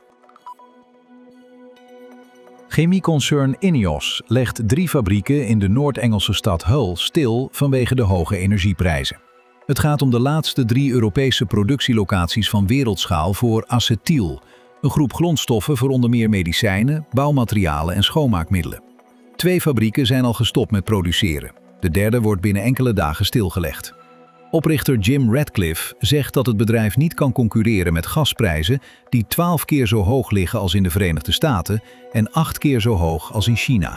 Chemieconcern INEOS legt 3 fabrieken in de Noord-Engelse stad Hull stil vanwege de hoge energieprijzen. Het gaat om de laatste 3 Europese productielocaties van wereldschaal voor acetyl, een groep grondstoffen voor onder meer medicijnen, bouwmaterialen en schoonmaakmiddelen. 2 fabrieken zijn al gestopt met produceren. De derde wordt binnen enkele dagen stilgelegd. Oprichter Jim Ratcliffe zegt dat het bedrijf niet kan concurreren met gasprijzen die 12 keer zo hoog liggen als in de Verenigde Staten en 8 keer zo hoog als in China.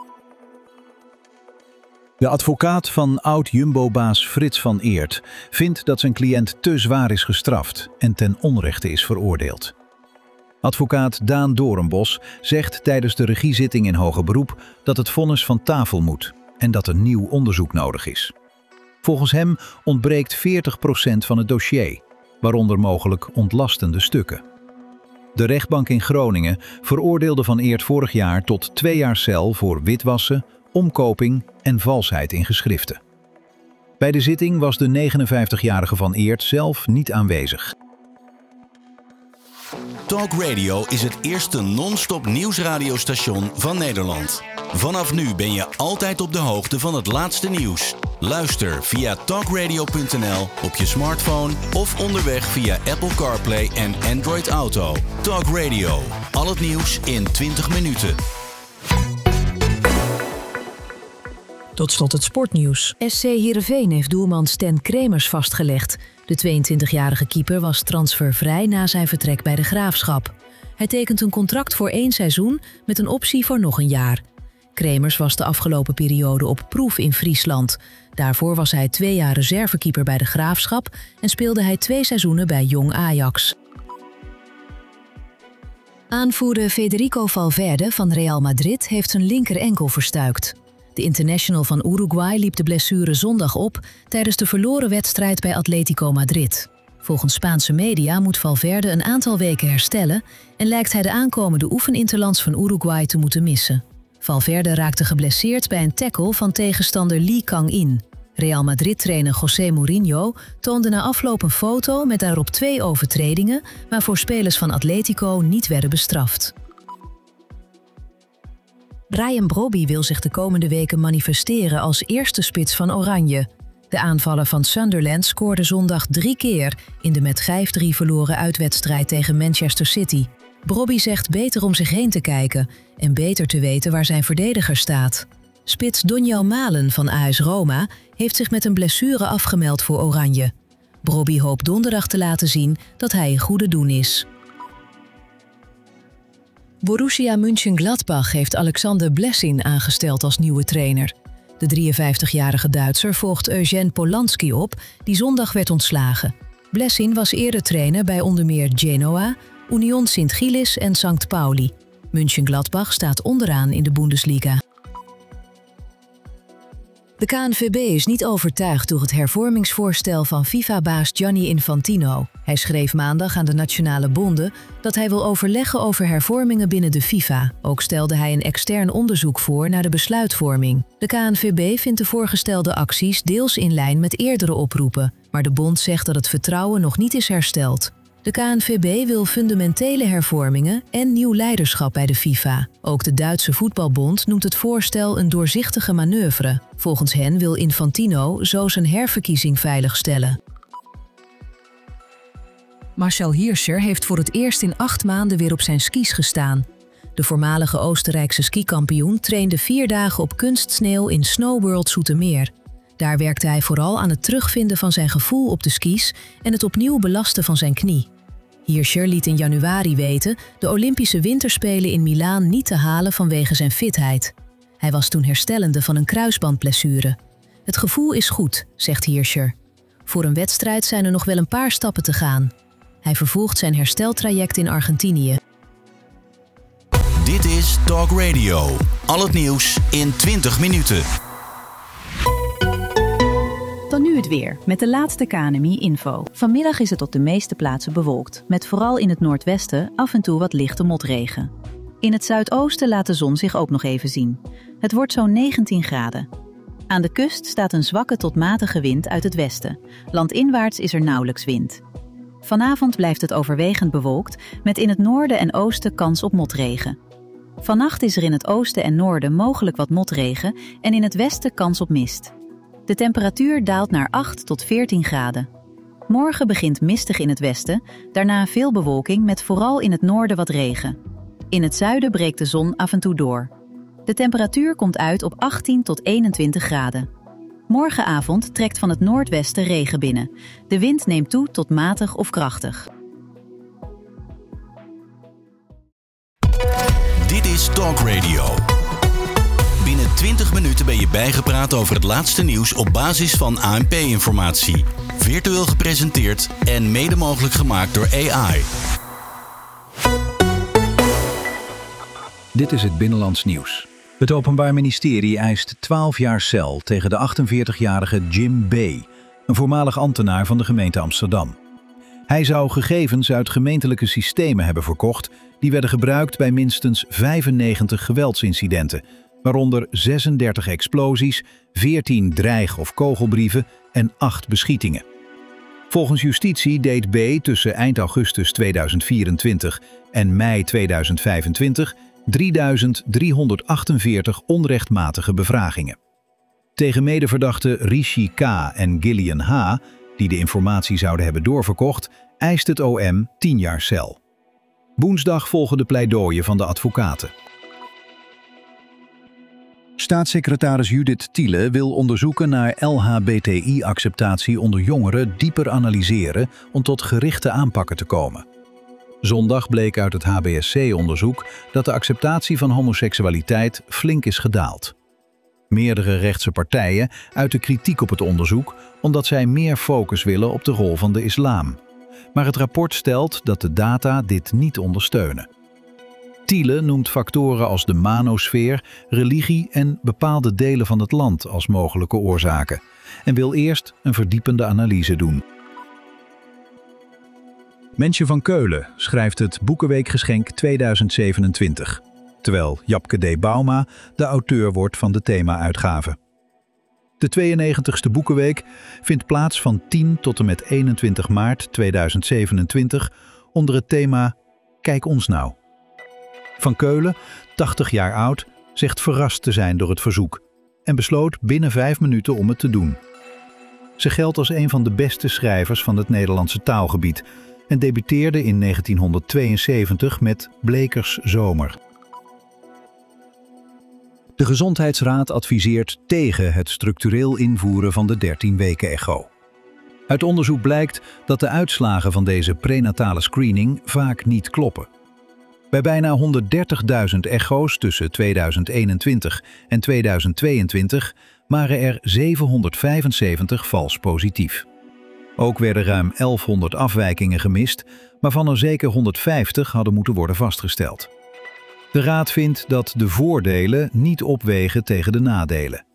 De advocaat van oud-Jumbo-baas Frits van Eert vindt dat zijn cliënt te zwaar is gestraft en ten onrechte is veroordeeld. Advocaat Daan Doornbos zegt tijdens de regiezitting in hoger beroep dat het vonnis van tafel moet en dat een nieuw onderzoek nodig is. Volgens hem ontbreekt 40% van het dossier, waaronder mogelijk ontlastende stukken. De rechtbank in Groningen veroordeelde Van Eert vorig jaar tot 2 jaar cel voor witwassen, omkoping en valsheid in geschriften. Bij de zitting was de 59-jarige Van Eert zelf niet aanwezig. Talk Radio is het eerste non-stop nieuwsradiostation van Nederland. Vanaf nu ben je altijd op de hoogte van het laatste nieuws. Luister via talkradio.nl op je smartphone of onderweg via Apple CarPlay en Android Auto. Talk Radio. Al het nieuws in 20 minuten. Tot slot het sportnieuws. SC Heerenveen heeft doelman Sten Kremers vastgelegd. De 22-jarige keeper was transfervrij na zijn vertrek bij de Graafschap. Hij tekent een contract voor 1 seizoen met een optie voor nog een jaar. Kremers was de afgelopen periode op proef in Friesland. Daarvoor was hij 2 jaar reservekeeper bij de Graafschap en speelde hij 2 seizoenen bij Jong Ajax. Aanvoerder Federico Valverde van Real Madrid heeft zijn linker enkel verstuikt. De international van Uruguay liep de blessure zondag op tijdens de verloren wedstrijd bij Atletico Madrid. Volgens Spaanse media moet Valverde een aantal weken herstellen en lijkt hij de aankomende oefeninterlands van Uruguay te moeten missen. Valverde raakte geblesseerd bij een tackle van tegenstander Lee Kang-in. Real Madrid-trainer José Mourinho toonde na afloop een foto met daarop 2 overtredingen waarvoor spelers van Atletico niet werden bestraft. Bryan Brobby wil zich de komende weken manifesteren als eerste spits van Oranje. De aanvaller van Sunderland scoorde zondag 3 keer in de met 5-3 verloren uitwedstrijd tegen Manchester City. Brobby zegt beter om zich heen te kijken en beter te weten waar zijn verdediger staat. Spits Donjel Malen van AS Roma heeft zich met een blessure afgemeld voor Oranje. Brobby hoopt donderdag te laten zien dat hij in goede doen is. Borussia Mönchengladbach heeft Alexander Blessin aangesteld als nieuwe trainer. De 53-jarige Duitser volgt Eugène Polanski op, die zondag werd ontslagen. Blessin was eerder trainer bij onder meer Genoa, Union Sint-Gillis en St. Pauli. Mönchengladbach staat onderaan in de Bundesliga. De KNVB is niet overtuigd door het hervormingsvoorstel van FIFA-baas Gianni Infantino. Hij schreef maandag aan de nationale bonden dat hij wil overleggen over hervormingen binnen de FIFA. Ook stelde hij een extern onderzoek voor naar de besluitvorming. De KNVB vindt de voorgestelde acties deels in lijn met eerdere oproepen, maar de bond zegt dat het vertrouwen nog niet is hersteld. De KNVB wil fundamentele hervormingen en nieuw leiderschap bij de FIFA. Ook de Duitse voetbalbond noemt het voorstel een doorzichtige manoeuvre. Volgens hen wil Infantino zo zijn herverkiezing veiligstellen. Marcel Hirscher heeft voor het eerst in 8 maanden weer op zijn skis gestaan. De voormalige Oostenrijkse skikampioen trainde 4 dagen op kunstsneeuw in Snowworld Zoetermeer. Daar werkte hij vooral aan het terugvinden van zijn gevoel op de skis en het opnieuw belasten van zijn knie. Hirscher liet in januari weten de Olympische Winterspelen in Milaan niet te halen vanwege zijn fitheid. Hij was toen herstellende van een kruisbandblessure. Het gevoel is goed, zegt Hirscher. Voor een wedstrijd zijn er nog wel een paar stappen te gaan. Hij vervolgt zijn hersteltraject in Argentinië. Dit is Talk Radio. Al het nieuws in 20 minuten. Dan nu het weer, met de laatste KNMI-info. Vanmiddag is het op de meeste plaatsen bewolkt, met vooral in het noordwesten af en toe wat lichte motregen. In het zuidoosten laat de zon zich ook nog even zien. Het wordt zo'n 19 graden. Aan de kust staat een zwakke tot matige wind uit het westen. Landinwaarts is er nauwelijks wind. Vanavond blijft het overwegend bewolkt, met in het noorden en oosten kans op motregen. Vannacht is er in het oosten en noorden mogelijk wat motregen en in het westen kans op mist. De temperatuur daalt naar 8 tot 14 graden. Morgen begint mistig in het westen, daarna veel bewolking met vooral in het noorden wat regen. In het zuiden breekt de zon af en toe door. De temperatuur komt uit op 18 tot 21 graden. Morgenavond trekt van het noordwesten regen binnen. De wind neemt toe tot matig of krachtig. Dit is Talk Radio. Binnen 20 minuten ben je bijgepraat over het laatste nieuws op basis van ANP-informatie. Virtueel gepresenteerd en mede mogelijk gemaakt door AI. Dit is het Binnenlands Nieuws. Het Openbaar Ministerie eist 12 jaar cel tegen de 48-jarige Jim B., een voormalig ambtenaar van de gemeente Amsterdam. Hij zou gegevens uit gemeentelijke systemen hebben verkocht die werden gebruikt bij minstens 95 geweldsincidenten, waaronder 36 explosies, 14 dreig- of kogelbrieven en 8 beschietingen. Volgens justitie deed B. tussen eind augustus 2024 en mei 2025 3.348 onrechtmatige bevragingen. Tegen medeverdachten Rishi K. en Gillian H., die de informatie zouden hebben doorverkocht, eist het OM 10 jaar cel. Woensdag volgen de pleidooien van de advocaten. Staatssecretaris Judith Thiele wil onderzoeken naar LHBTI-acceptatie onder jongeren dieper analyseren om tot gerichte aanpakken te komen. Zondag bleek uit het HBSC-onderzoek dat de acceptatie van homoseksualiteit flink is gedaald. Meerdere rechtse partijen uiten kritiek op het onderzoek omdat zij meer focus willen op de rol van de islam. Maar het rapport stelt dat de data dit niet ondersteunen. Thiele noemt factoren als de manosfeer, religie en bepaalde delen van het land als mogelijke oorzaken en wil eerst een verdiepende analyse doen. Mensje van Keulen schrijft het Boekenweekgeschenk 2027, terwijl Japke D. Bauma de auteur wordt van de thema-uitgave. De 92e Boekenweek vindt plaats van 10 tot en met 21 maart 2027 onder het thema Kijk ons nou. Van Keulen, 80 jaar oud, zegt verrast te zijn door het verzoek en besloot binnen 5 minuten om het te doen. Ze geldt als een van de beste schrijvers van het Nederlandse taalgebied en debuteerde in 1972 met Blekers Zomer. De Gezondheidsraad adviseert tegen het structureel invoeren van de 13-weken-echo. Uit onderzoek blijkt dat de uitslagen van deze prenatale screening vaak niet kloppen. Bij bijna 130.000 echo's tussen 2021 en 2022 waren er 775 vals positief. Ook werden ruim 1100 afwijkingen gemist, waarvan er zeker 150 hadden moeten worden vastgesteld. De Raad vindt dat de voordelen niet opwegen tegen de nadelen.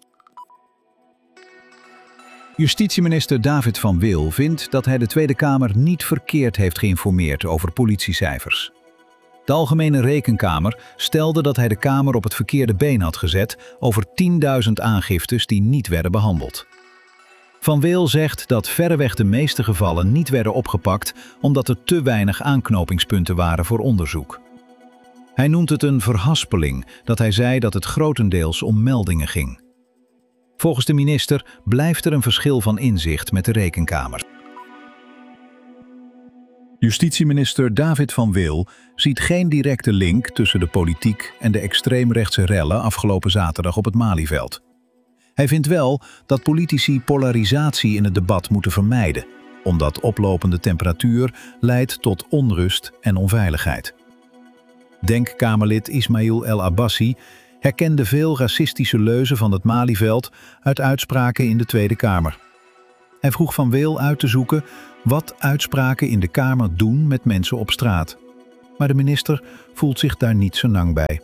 Justitieminister David van Wil vindt dat hij de Tweede Kamer niet verkeerd heeft geïnformeerd over politiecijfers. De Algemene Rekenkamer stelde dat hij de Kamer op het verkeerde been had gezet over 10.000 aangiftes die niet werden behandeld. Van Wil zegt dat verreweg de meeste gevallen niet werden opgepakt omdat er te weinig aanknopingspunten waren voor onderzoek. Hij noemt het een verhaspeling dat hij zei dat het grotendeels om meldingen ging. Volgens de minister blijft er een verschil van inzicht met de Rekenkamer. Justitieminister David van Wil ziet geen directe link tussen de politiek en de extreemrechtse rellen afgelopen zaterdag op het Malieveld. Hij vindt wel dat politici polarisatie in het debat moeten vermijden, omdat oplopende temperatuur leidt tot onrust en onveiligheid. Denkkamerlid Ismail El Abbassi herkende veel racistische leuzen van het Malieveld uit uitspraken in de Tweede Kamer. Hij vroeg Van Weel uit te zoeken wat uitspraken in de Kamer doen met mensen op straat. Maar de minister voelt zich daar niet zo lang bij.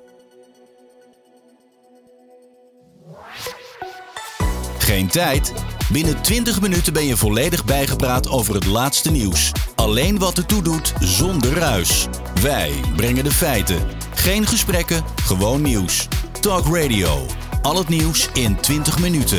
Geen tijd? Binnen 20 minuten ben je volledig bijgepraat over het laatste nieuws. Alleen wat ertoe doet, zonder ruis. Wij brengen de feiten. Geen gesprekken, gewoon nieuws. Talk Radio. Al het nieuws in 20 minuten.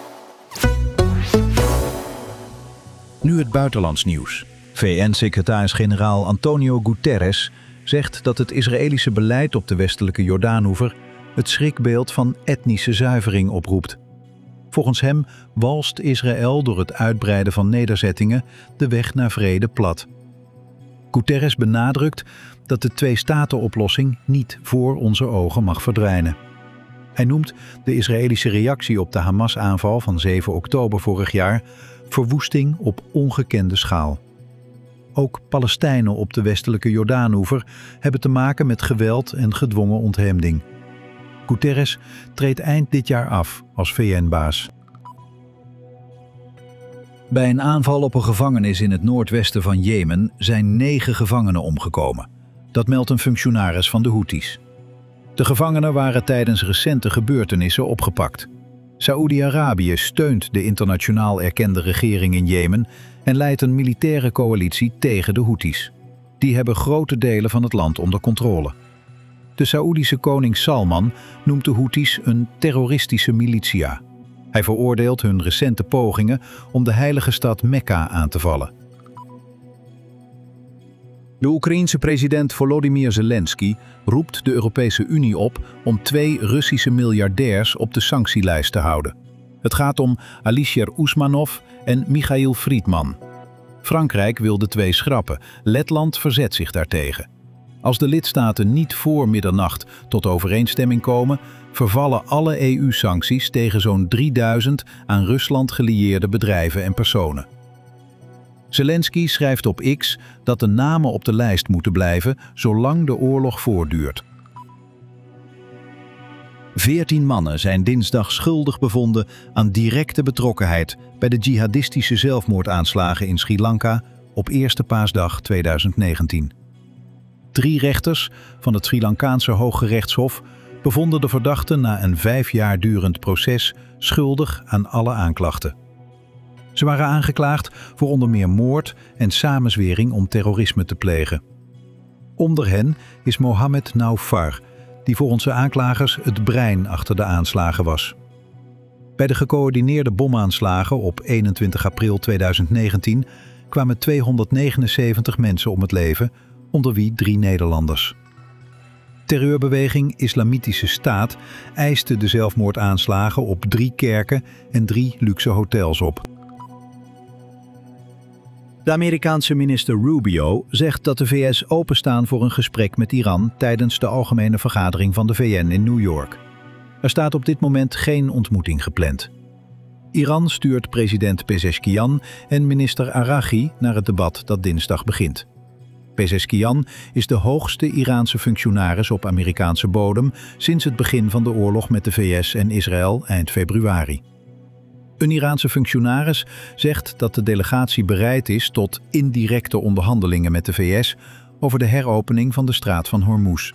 Nu het buitenlands nieuws. VN-secretaris-generaal Antonio Guterres zegt dat het Israëlische beleid op de westelijke Jordaanoever het schrikbeeld van etnische zuivering oproept. Volgens hem walst Israël door het uitbreiden van nederzettingen de weg naar vrede plat. Guterres benadrukt dat de twee-staten-oplossing niet voor onze ogen mag verdwijnen. Hij noemt de Israëlische reactie op de Hamas-aanval van 7 oktober vorig jaar verwoesting op ongekende schaal. Ook Palestijnen op de westelijke Jordaanoever hebben te maken met geweld en gedwongen ontheemding. Guterres treedt eind dit jaar af als VN-baas. Bij een aanval op een gevangenis in het noordwesten van Jemen zijn 9 gevangenen omgekomen. Dat meldt een functionaris van de Houthis. De gevangenen waren tijdens recente gebeurtenissen opgepakt. Saoedi-Arabië steunt de internationaal erkende regering in Jemen en leidt een militaire coalitie tegen de Houthis. Die hebben grote delen van het land onder controle. De Saoedische koning Salman noemt de Houthis een terroristische militia. Hij veroordeelt hun recente pogingen om de heilige stad Mekka aan te vallen. De Oekraïense president Volodymyr Zelensky roept de Europese Unie op om 2 Russische miljardairs op de sanctielijst te houden. Het gaat om Alisher Usmanov en Michail Friedman. Frankrijk wil de 2 schrappen. Letland verzet zich daartegen. Als de lidstaten niet voor middernacht tot overeenstemming komen, vervallen alle EU-sancties tegen zo'n 3000 aan Rusland gelieerde bedrijven en personen. Zelensky schrijft op X dat de namen op de lijst moeten blijven zolang de oorlog voortduurt. 14 mannen zijn dinsdag schuldig bevonden aan directe betrokkenheid bij de jihadistische zelfmoordaanslagen in Sri Lanka op eerste paasdag 2019. 3 rechters van het Sri Lankaanse Hooggerechtshof bevonden de verdachten na een 5 jaar durend proces schuldig aan alle aanklachten. Ze waren aangeklaagd voor onder meer moord en samenzwering om terrorisme te plegen. Onder hen is Mohammed Naufar, die volgens de aanklagers het brein achter de aanslagen was. Bij de gecoördineerde bomaanslagen op 21 april 2019 kwamen 279 mensen om het leven, onder wie 3 Nederlanders. Terreurbeweging Islamitische Staat eiste de zelfmoordaanslagen op 3 kerken en 3 luxe hotels op. De Amerikaanse minister Rubio zegt dat de VS openstaan voor een gesprek met Iran tijdens de algemene vergadering van de VN in New York. Er staat op dit moment geen ontmoeting gepland. Iran stuurt president Pezeshkian en minister Araghi naar het debat dat dinsdag begint. Pezeshkian is de hoogste Iraanse functionaris op Amerikaanse bodem sinds het begin van de oorlog met de VS en Israël eind februari. Een Iraanse functionaris zegt dat de delegatie bereid is tot indirecte onderhandelingen met de VS over de heropening van de straat van Hormuz.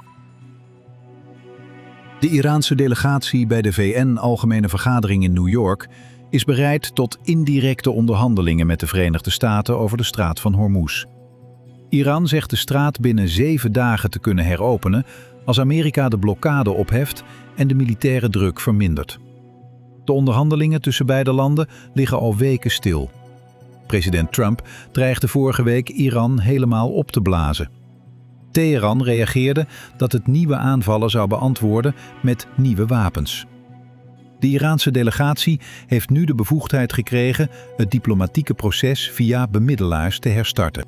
De Iraanse delegatie bij de VN-algemene vergadering in New York is bereid tot indirecte onderhandelingen met de Verenigde Staten over de straat van Hormuz. Iran zegt de straat binnen 7 dagen te kunnen heropenen als Amerika de blokkade opheft en de militaire druk vermindert. De onderhandelingen tussen beide landen liggen al weken stil. President Trump dreigde vorige week Iran helemaal op te blazen. Teheran reageerde dat het nieuwe aanvallen zou beantwoorden met nieuwe wapens. De Iraanse delegatie heeft nu de bevoegdheid gekregen het diplomatieke proces via bemiddelaars te herstarten.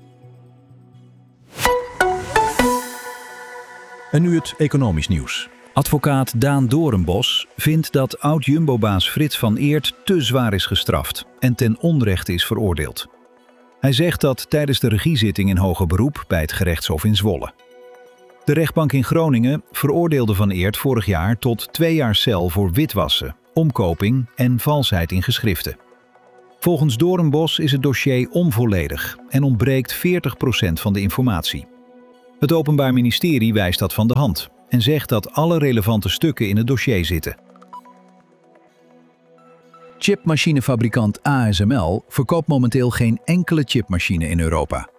En nu het economisch nieuws. Advocaat Daan Doornbos vindt dat oud-Jumbo-baas Frits van Eert te zwaar is gestraft en ten onrechte is veroordeeld. Hij zegt dat tijdens de regiezitting in hoger beroep bij het gerechtshof in Zwolle. De rechtbank in Groningen veroordeelde Van Eert vorig jaar tot 2 jaar cel voor witwassen, omkoping en valsheid in geschriften. Volgens Doornbos is het dossier onvolledig en ontbreekt 40% van de informatie. Het Openbaar Ministerie wijst dat van de hand en zegt dat alle relevante stukken in het dossier zitten. Chipmachinefabrikant ASML verkoopt momenteel geen enkele chipmachine in Europa.